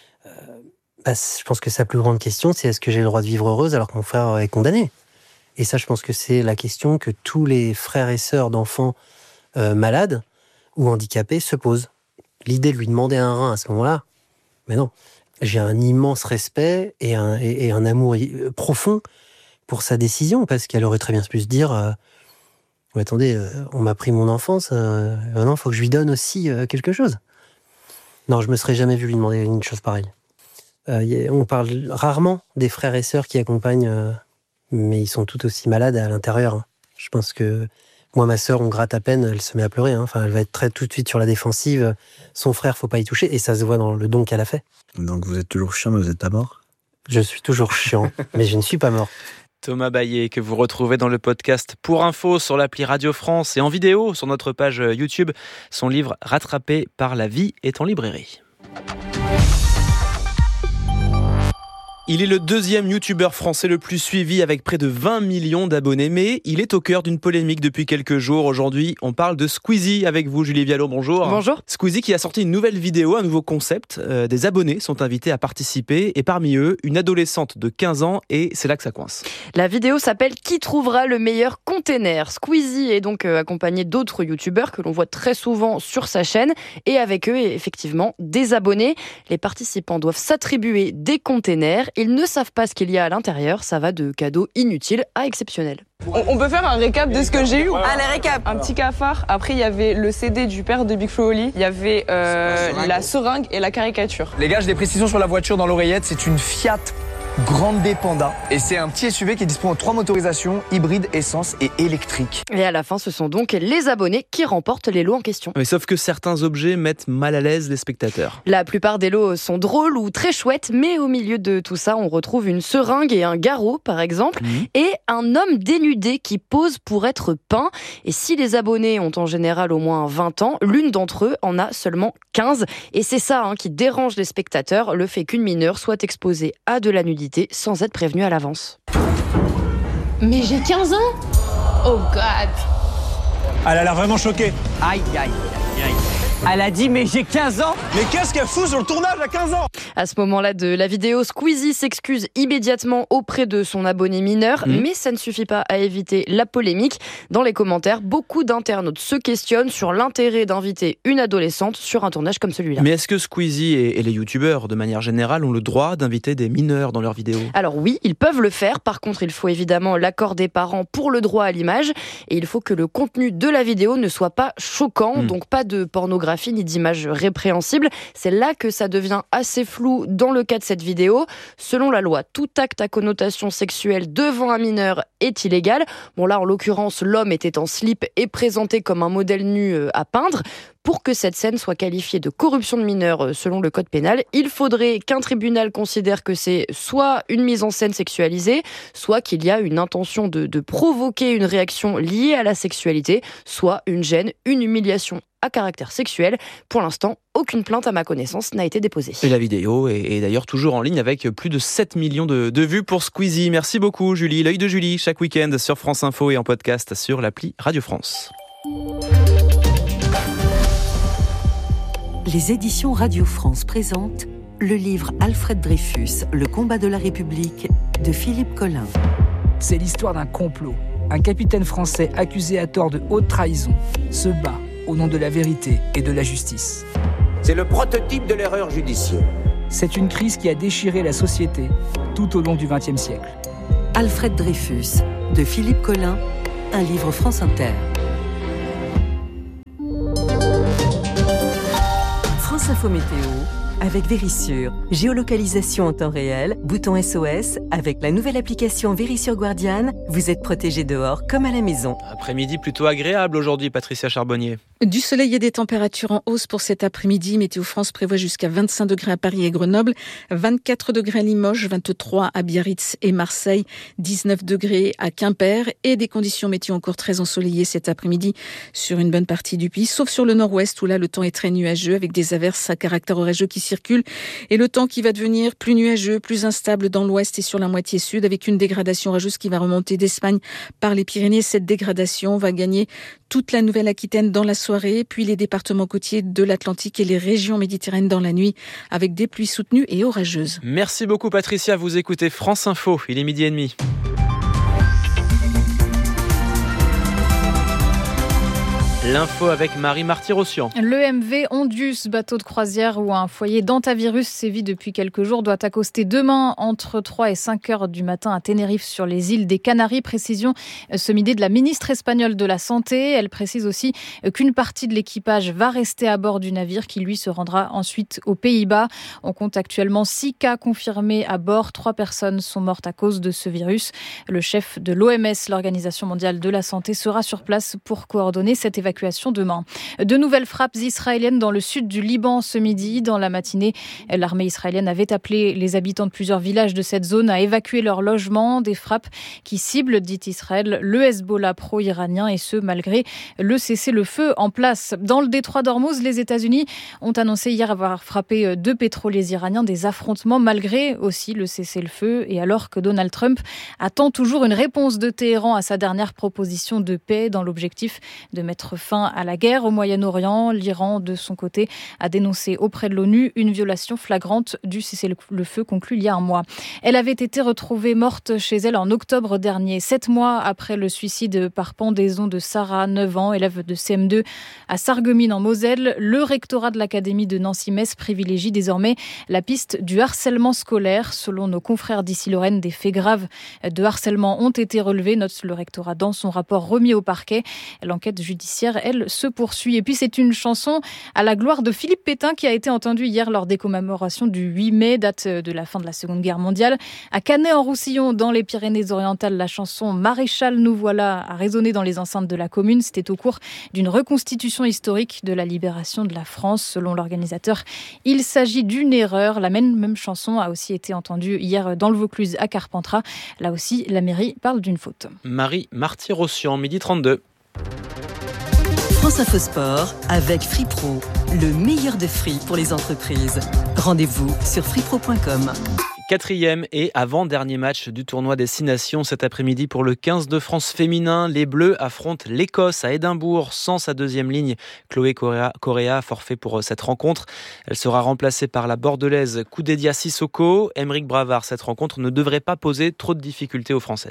je pense que sa plus grande question, c'est est-ce que j'ai le droit de vivre heureuse alors que mon frère est condamné ? Et ça, je pense que c'est la question que tous les frères et sœurs d'enfants malades ou handicapés se posent. L'idée de lui demander un rein à ce moment-là, mais non. J'ai un immense respect et un amour profond pour sa décision, parce qu'elle aurait très bien pu se dire attendez, on m'a pris mon enfance, maintenant il faut que je lui donne aussi quelque chose. Non, je me serais jamais vu lui demander une chose pareille. On parle rarement des frères et sœurs qui accompagnent, mais ils sont tout aussi malades à l'intérieur. Hein. Je pense que moi, ma sœur, on gratte à peine, elle se met à pleurer. Hein. Enfin, elle va être tout de suite sur la défensive. Son frère, faut pas y toucher, et ça se voit dans le don qu'elle a fait. Donc vous êtes toujours chiant, mais vous êtes pas mort ? Je suis toujours chiant, mais je ne suis pas mort. Thomas Baillet, que vous retrouvez dans le podcast Pour Info sur l'appli Radio France et en vidéo sur notre page YouTube. Son livre Rattrapé par la vie est en librairie. Il est le 2e youtubeur français le plus suivi avec près de 20 millions d'abonnés, mais il est au cœur d'une polémique depuis quelques jours. Aujourd'hui, on parle de Squeezie avec vous, Julie Viallo, bonjour. Bonjour. Squeezie qui a sorti une nouvelle vidéo, un nouveau concept. Des abonnés sont invités à participer et parmi eux, une adolescente de 15 ans et c'est là que ça coince. La vidéo s'appelle « Qui trouvera le meilleur container ?» Squeezie est donc accompagné d'autres youtubeurs que l'on voit très souvent sur sa chaîne et avec eux, effectivement, des abonnés. Les participants doivent s'attribuer des containers. Ils ne savent pas ce qu'il y a à l'intérieur, ça va de cadeaux inutiles à exceptionnels. On peut faire un récap de ce que j'ai eu. Allez, récap. Un petit cafard. Après, il y avait le CD du père de Big Flo et Oli. Il y avait la seringue et la caricature. Les gars, j'ai des précisions sur la voiture dans l'oreillette. C'est une Fiat Grande Panda. Et c'est un petit SUV qui dispose de 3 motorisations, hybride, essence et électrique. Et à la fin, ce sont donc les abonnés qui remportent les lots en question. Mais sauf que certains objets mettent mal à l'aise les spectateurs. La plupart des lots sont drôles ou très chouettes, mais au milieu de tout ça, on retrouve une seringue et un garrot, par exemple, et un homme dénudé qui pose pour être peint. Et si les abonnés ont en général au moins 20 ans, l'une d'entre eux en a seulement 15. Et c'est ça qui dérange les spectateurs, le fait qu'une mineure soit exposée à de la nudité sans être prévenue à l'avance. Mais j'ai 15 ans ? Oh God. Elle a l'air vraiment choquée. Aïe, aïe, aïe. Elle a dit mais j'ai 15 ans. Mais qu'est-ce qu'elle fout sur le tournage à 15 ans ? À ce moment-là de la vidéo, Squeezie s'excuse immédiatement auprès de son abonné mineur, mais ça ne suffit pas à éviter la polémique. Dans les commentaires, beaucoup d'internautes se questionnent sur l'intérêt d'inviter une adolescente sur un tournage comme celui-là. Mais est-ce que Squeezie et les youtubeurs, de manière générale, ont le droit d'inviter des mineurs dans leurs vidéos ? Alors oui, ils peuvent le faire. Par contre, il faut évidemment l'accord des parents pour le droit à l'image. Et il faut que le contenu de la vidéo ne soit pas choquant, donc pas de pornographie photographie ni d'images répréhensibles. C'est là que ça devient assez flou dans le cas de cette vidéo. Selon la loi, tout acte à connotation sexuelle devant un mineur est illégal. Bon là, en l'occurrence, l'homme était en slip et présenté comme un modèle nu à peindre. Pour que cette scène soit qualifiée de corruption de mineur selon le code pénal, il faudrait qu'un tribunal considère que c'est soit une mise en scène sexualisée, soit qu'il y a une intention de provoquer une réaction liée à la sexualité, soit une gêne, une humiliation à caractère sexuel. Pour l'instant, aucune plainte à ma connaissance n'a été déposée. Et la vidéo est d'ailleurs toujours en ligne avec plus de 7 millions de vues pour Squeezie. Merci beaucoup Julie. L'œil de Julie, chaque week-end sur France Info et en podcast sur l'appli Radio France. Les éditions Radio France présentent le livre Alfred Dreyfus, Le combat de la République de Philippe Collin. C'est l'histoire d'un complot. Un capitaine français accusé à tort de haute trahison se bat au nom de la vérité et de la justice. C'est le prototype de l'erreur judiciaire. C'est une crise qui a déchiré la société tout au long du XXe siècle. Alfred Dreyfus de Philippe Collin, un livre France Inter. France Info Météo avec Vérissure. Géolocalisation en temps réel, bouton SOS. Avec la nouvelle application Vérissure Guardian, vous êtes protégé dehors comme à la maison. Après-midi plutôt agréable aujourd'hui, Patricia Charbonnier. Du soleil et des températures en hausse pour cet après-midi. Météo France prévoit jusqu'à 25 degrés à Paris et Grenoble, 24 degrés à Limoges, 23 à Biarritz et Marseille, 19 degrés à Quimper et des conditions météo encore très ensoleillées cet après-midi sur une bonne partie du pays, sauf sur le nord-ouest où là le temps est très nuageux avec des averses à caractère orageux qui circulent et le temps qui va devenir plus nuageux, plus instable dans l'ouest et sur la moitié sud avec une dégradation orageuse qui va remonter d'Espagne par les Pyrénées. Cette dégradation va gagner toute la Nouvelle-Aquitaine dans la soirée, puis les départements côtiers de l'Atlantique et les régions méditerranéennes dans la nuit, avec des pluies soutenues et orageuses. Merci beaucoup Patricia, vous écoutez France Info, il est 12h30. L'info avec Marie Marty-Rossian. Le MV Ondius, bateau de croisière où un foyer d'hantavirus sévit depuis quelques jours, doit accoster demain entre 3 et 5 heures du matin à Tenerife sur les îles des Canaries. Précision ce midi de la ministre espagnole de la Santé. Elle précise aussi qu'une partie de l'équipage va rester à bord du navire qui lui se rendra ensuite aux Pays-Bas. On compte actuellement 6 cas confirmés à bord. 3 personnes sont mortes à cause de ce virus. Le chef de l'OMS, l'Organisation mondiale de la santé, sera sur place pour coordonner cette évacuation demain. De nouvelles frappes israéliennes dans le sud du Liban ce midi. Dans la matinée, l'armée israélienne avait appelé les habitants de plusieurs villages de cette zone à évacuer leurs logements. Des frappes qui ciblent, dit Israël, le Hezbollah pro-iranien et ce malgré le cessez-le-feu en place. Dans le détroit d'Ormuz, les États-Unis ont annoncé hier avoir frappé 2 pétroliers iraniens. Des affrontements malgré aussi le cessez-le-feu et alors que Donald Trump attend toujours une réponse de Téhéran à sa dernière proposition de paix dans l'objectif de mettre fin à la guerre au Moyen-Orient. L'Iran, de son côté, a dénoncé auprès de l'ONU une violation flagrante du cessez-le-feu conclu il y a un mois. Elle avait été retrouvée morte chez elle en octobre dernier, 7 mois après le suicide par pendaison de Sarah, 9 ans, élève de CM2 à Sarreguemines en Moselle. Le rectorat de l'Académie de Nancy-Metz privilégie désormais la piste du harcèlement scolaire. Selon nos confrères d'ici Lorraine, des faits graves de harcèlement ont été relevés, note le rectorat dans son rapport remis au parquet. L'enquête judiciaire, elle, se poursuit. Et puis c'est une chanson à la gloire de Philippe Pétain qui a été entendue hier lors des commémorations du 8 mai, date de la fin de la Seconde Guerre mondiale. À Canet-en-Roussillon, dans les Pyrénées-Orientales, la chanson Maréchal nous voilà a résonné dans les enceintes de la commune. C'était au cours d'une reconstitution historique de la libération de la France. Selon l'organisateur, il s'agit d'une erreur. La même chanson a aussi été entendue hier dans le Vaucluse à Carpentras. Là aussi, la mairie parle d'une faute. Marie Marty-Rossian, 12h32. France Info Sport avec FreePro, le meilleur de free pour les entreprises. Rendez-vous sur freepro.com. 4e et avant-dernier match du tournoi des 6 nations cet après-midi pour le 15 de France féminin. Les Bleus affrontent l'Écosse à Édimbourg sans sa deuxième ligne. Chloé Correa, forfait pour cette rencontre. Elle sera remplacée par la bordelaise Koudedia Sissoko. Aymeric Bravard, cette rencontre ne devrait pas poser trop de difficultés aux Françaises.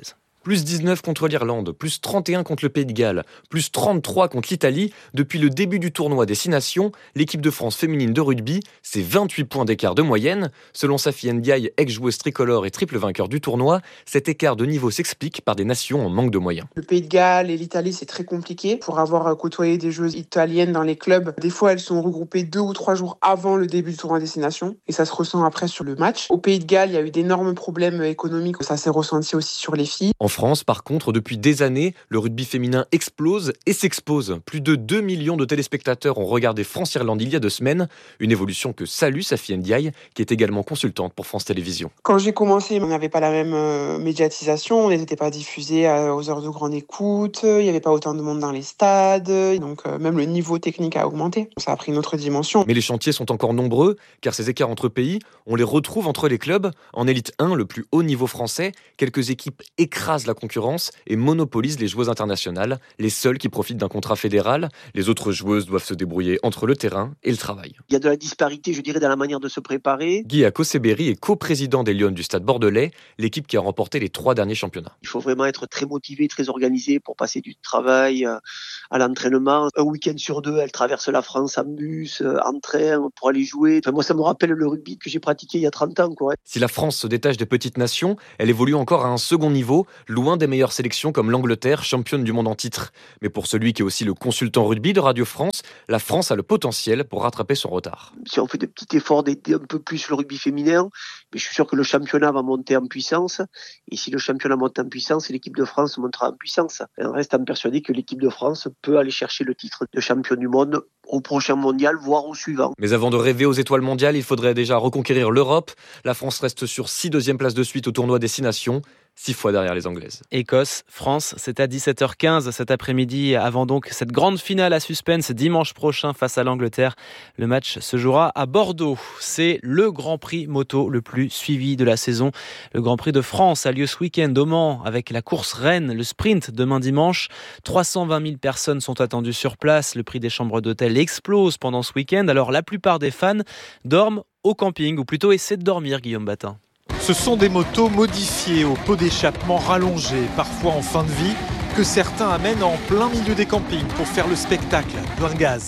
Plus 19 contre l'Irlande, plus 31 contre le Pays de Galles, plus 33 contre l'Italie. Depuis le début du tournoi des 6 nations, l'équipe de France féminine de rugby, c'est 28 points d'écart de moyenne. Selon Safi Ndiaye, ex-joueuse tricolore et triple vainqueur du tournoi, cet écart de niveau s'explique par des nations en manque de moyens. Le Pays de Galles et l'Italie, c'est très compliqué. Pour avoir côtoyé des joueuses italiennes dans les clubs, des fois elles sont regroupées 2 ou 3 jours avant le début du tournoi des 6 nations et ça se ressent après sur le match. Au Pays de Galles, il y a eu d'énormes problèmes économiques, ça s'est ressenti aussi sur les filles. En France, par contre, depuis des années, le rugby féminin explose et s'expose. Plus de 2 millions de téléspectateurs ont regardé France-Irlande il y a 2 semaines. Une évolution que salue Safi Ndiaye, qui est également consultante pour France Télévisions. Quand j'ai commencé, on n'avait pas la même médiatisation, on n'était pas diffusés aux heures de grande écoute, il n'y avait pas autant de monde dans les stades, donc même le niveau technique a augmenté. Ça a pris une autre dimension. Mais les chantiers sont encore nombreux, car ces écarts entre pays, on les retrouve entre les clubs. En élite 1, le plus haut niveau français, quelques équipes écrasent la concurrence et monopolisent les joueuses internationales, les seules qui profitent d'un contrat fédéral. Les autres joueuses doivent se débrouiller entre le terrain et le travail. Il y a de la disparité, je dirais, dans la manière de se préparer. Guy Akoseberi est coprésident des Lions du Stade Bordelais, l'équipe qui a remporté les 3 derniers championnats. Il faut vraiment être très motivé, très organisé pour passer du travail à l'entraînement. Un week-end sur 2, elle traverse la France en bus, en train, pour aller jouer. Enfin, moi, ça me rappelle le rugby que j'ai pratiqué il y a 30 ans. Si la France se détache des petites nations, elle évolue encore à un second niveau, loin des meilleures sélections comme l'Angleterre, championne du monde en titre. Mais pour celui qui est aussi le consultant rugby de Radio France, la France a le potentiel pour rattraper son retard. Si on fait des petits efforts d'aider un peu plus le rugby féminin, mais je suis sûr que le championnat va monter en puissance. Et si le championnat monte en puissance, l'équipe de France montera en puissance. Et on reste persuadé que l'équipe de France peut aller chercher le titre de champion du monde au prochain mondial, voire au suivant. Mais avant de rêver aux étoiles mondiales, il faudrait déjà reconquérir l'Europe. La France reste sur 6 deuxièmes places de suite au tournoi des 6 nations. 6 fois derrière les Anglaises. Écosse, France, c'est à 17h15 cet après-midi, avant donc cette grande finale à suspense dimanche prochain face à l'Angleterre. Le match se jouera à Bordeaux. C'est le Grand Prix moto le plus suivi de la saison. Le Grand Prix de France a lieu ce week-end au Mans avec la course reine, le sprint demain dimanche. 320 000 personnes sont attendues sur place. Le prix des chambres d'hôtel explose pendant ce week-end. Alors la plupart des fans dorment au camping, ou plutôt essaient de dormir, Guillaume Batin. Ce sont des motos modifiées au pot d'échappement rallongé, parfois en fin de vie, que certains amènent en plein milieu des campings pour faire le spectacle, plein de gaz.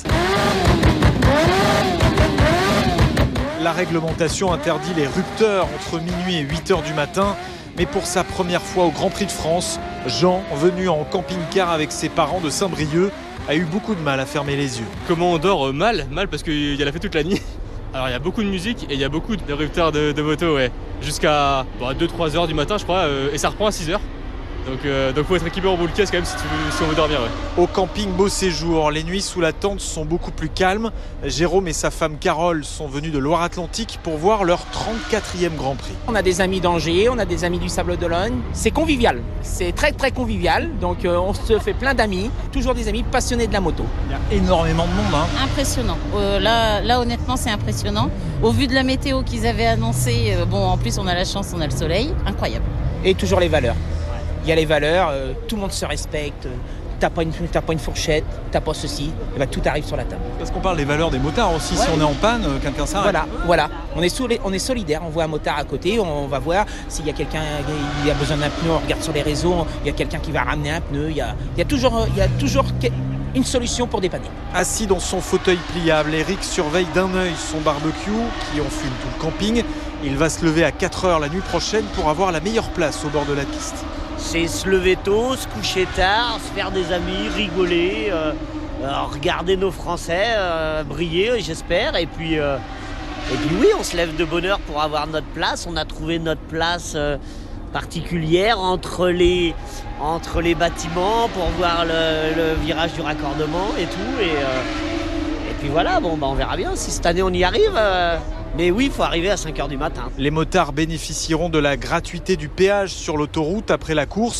La réglementation interdit les rupteurs entre minuit et 8h du matin, mais pour sa première fois au Grand Prix de France, Jean, venu en camping-car avec ses parents de Saint-Brieuc, a eu beaucoup de mal à fermer les yeux. Comment on dort ? Mal parce qu'il y a la fête toute la nuit. Alors il y a beaucoup de musique et il y a beaucoup de rupteurs de moto, ouais. Jusqu'à 2-3 heures du matin je crois, et ça reprend à 6 heures. Donc faut être équipé en boule caisse quand même si on veut dormir. Ouais. Au camping Beau Séjour, les nuits sous la tente sont beaucoup plus calmes. Jérôme et sa femme Carole sont venus de Loire-Atlantique pour voir leur 34e Grand Prix. On a des amis d'Angers, on a des amis du Sable d'Olonne. C'est convivial, c'est très très convivial. Donc on se fait plein d'amis, toujours des amis passionnés de la moto. Il y a énormément de monde. Impressionnant. Là honnêtement c'est impressionnant. Au vu de la météo qu'ils avaient annoncée, en plus on a la chance, on a le soleil, incroyable. Et toujours les valeurs. Il y a les valeurs, tout le monde se respecte, t'as pas une fourchette, t'as pas ceci, et tout arrive sur la table. Parce qu'on parle des valeurs des motards aussi, ouais. Si on est en panne, quelqu'un s'arrête. Voilà. On est solidaire, on voit un motard à côté, on va voir s'il y a quelqu'un qui a besoin d'un pneu, on regarde sur les réseaux, il y a quelqu'un qui va ramener un pneu, il y a toujours une solution pour dépanner. Assis dans son fauteuil pliable, Eric surveille d'un œil son barbecue qui enfume tout le camping. Il va se lever à 4h la nuit prochaine pour avoir la meilleure place au bord de la piste. C'est se lever tôt, se coucher tard, se faire des amis, rigoler, regarder nos Français briller, j'espère. Et puis oui, on se lève de bonne heure pour avoir notre place. On a trouvé notre place particulière entre les bâtiments pour voir le virage du raccordement et tout. Et puis voilà, on verra bien si cette année on y arrive. Mais oui, il faut arriver à 5h du matin. Les motards bénéficieront de la gratuité du péage sur l'autoroute après la course.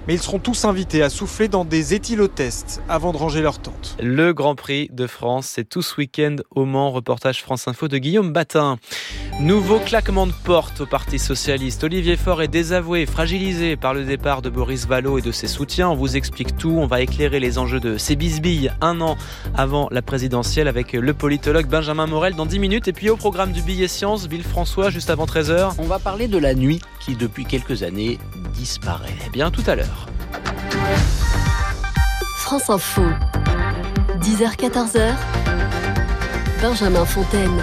mais ils seront tous invités à souffler dans des éthylotests avant de ranger leur tente. Le Grand Prix de France, c'est tout ce week-end au Mans. Reportage France Info de Guillaume Batin. Nouveau claquement de porte au Parti Socialiste. Olivier Faure est désavoué, fragilisé par le départ de Boris Vallaud et de ses soutiens. On vous explique tout. On va éclairer les enjeux de ces bisbilles un an avant la présidentielle avec le politologue Benjamin Morel dans 10 minutes. Et puis au programme du billet science, Villefrançois, juste avant 13h. On va parler de la nuit qui, depuis quelques années, disparaît. Eh bien, tout à l'heure. France Info, 10h-14h, Benjamin Fontaine.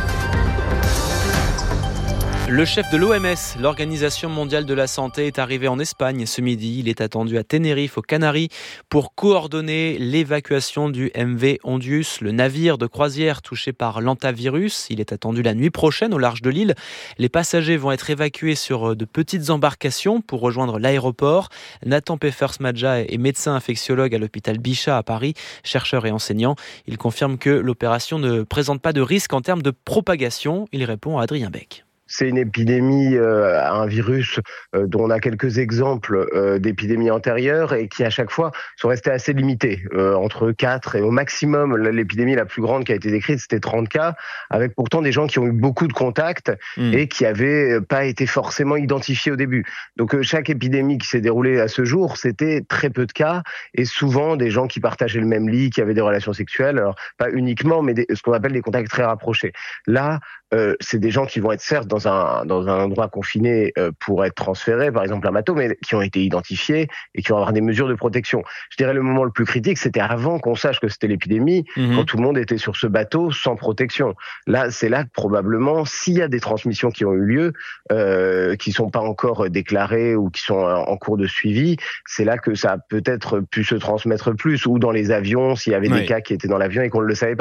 Le chef de l'OMS, l'Organisation mondiale de la santé, est arrivé en Espagne ce midi. Il est attendu à Tenerife, aux Canaries, pour coordonner l'évacuation du MV Ondius, le navire de croisière touché par l'hantavirus. Il est attendu la nuit prochaine au large de l'île. Les passagers vont être évacués sur de petites embarcations pour rejoindre l'aéroport. Nathan Peffers-Madja est médecin infectiologue à l'hôpital Bichat à Paris, chercheur et enseignant. Il confirme que l'opération ne présente pas de risque en termes de propagation. Il répond à Adrien Beck. C'est une épidémie, un virus dont on a quelques exemples d'épidémies antérieures et qui à chaque fois sont restés assez limités, entre 4 et au maximum, l'épidémie la plus grande qui a été décrite, c'était 30 cas, avec pourtant des gens qui ont eu beaucoup de contacts et qui n'avaient pas été forcément identifiés au début. Donc chaque épidémie qui s'est déroulée à ce jour, c'était très peu de cas et souvent des gens qui partageaient le même lit, qui avaient des relations sexuelles, alors pas uniquement, mais ce qu'on appelle des contacts très rapprochés. Là, c'est des gens qui vont être certes dans un endroit confiné pour être transférés, par exemple à Mato, mais qui ont été identifiés et qui vont avoir des mesures de protection. Je dirais le moment le plus critique, c'était avant qu'on sache que c'était l'épidémie, quand tout le monde était sur ce bateau sans protection. Là, c'est là que probablement, s'il y a des transmissions qui ont eu lieu, qui sont pas encore déclarées ou qui sont en cours de suivi, c'est là que ça a peut-être pu se transmettre plus, ou dans les avions, s'il y avait des cas qui étaient dans l'avion et qu'on ne le savait pas.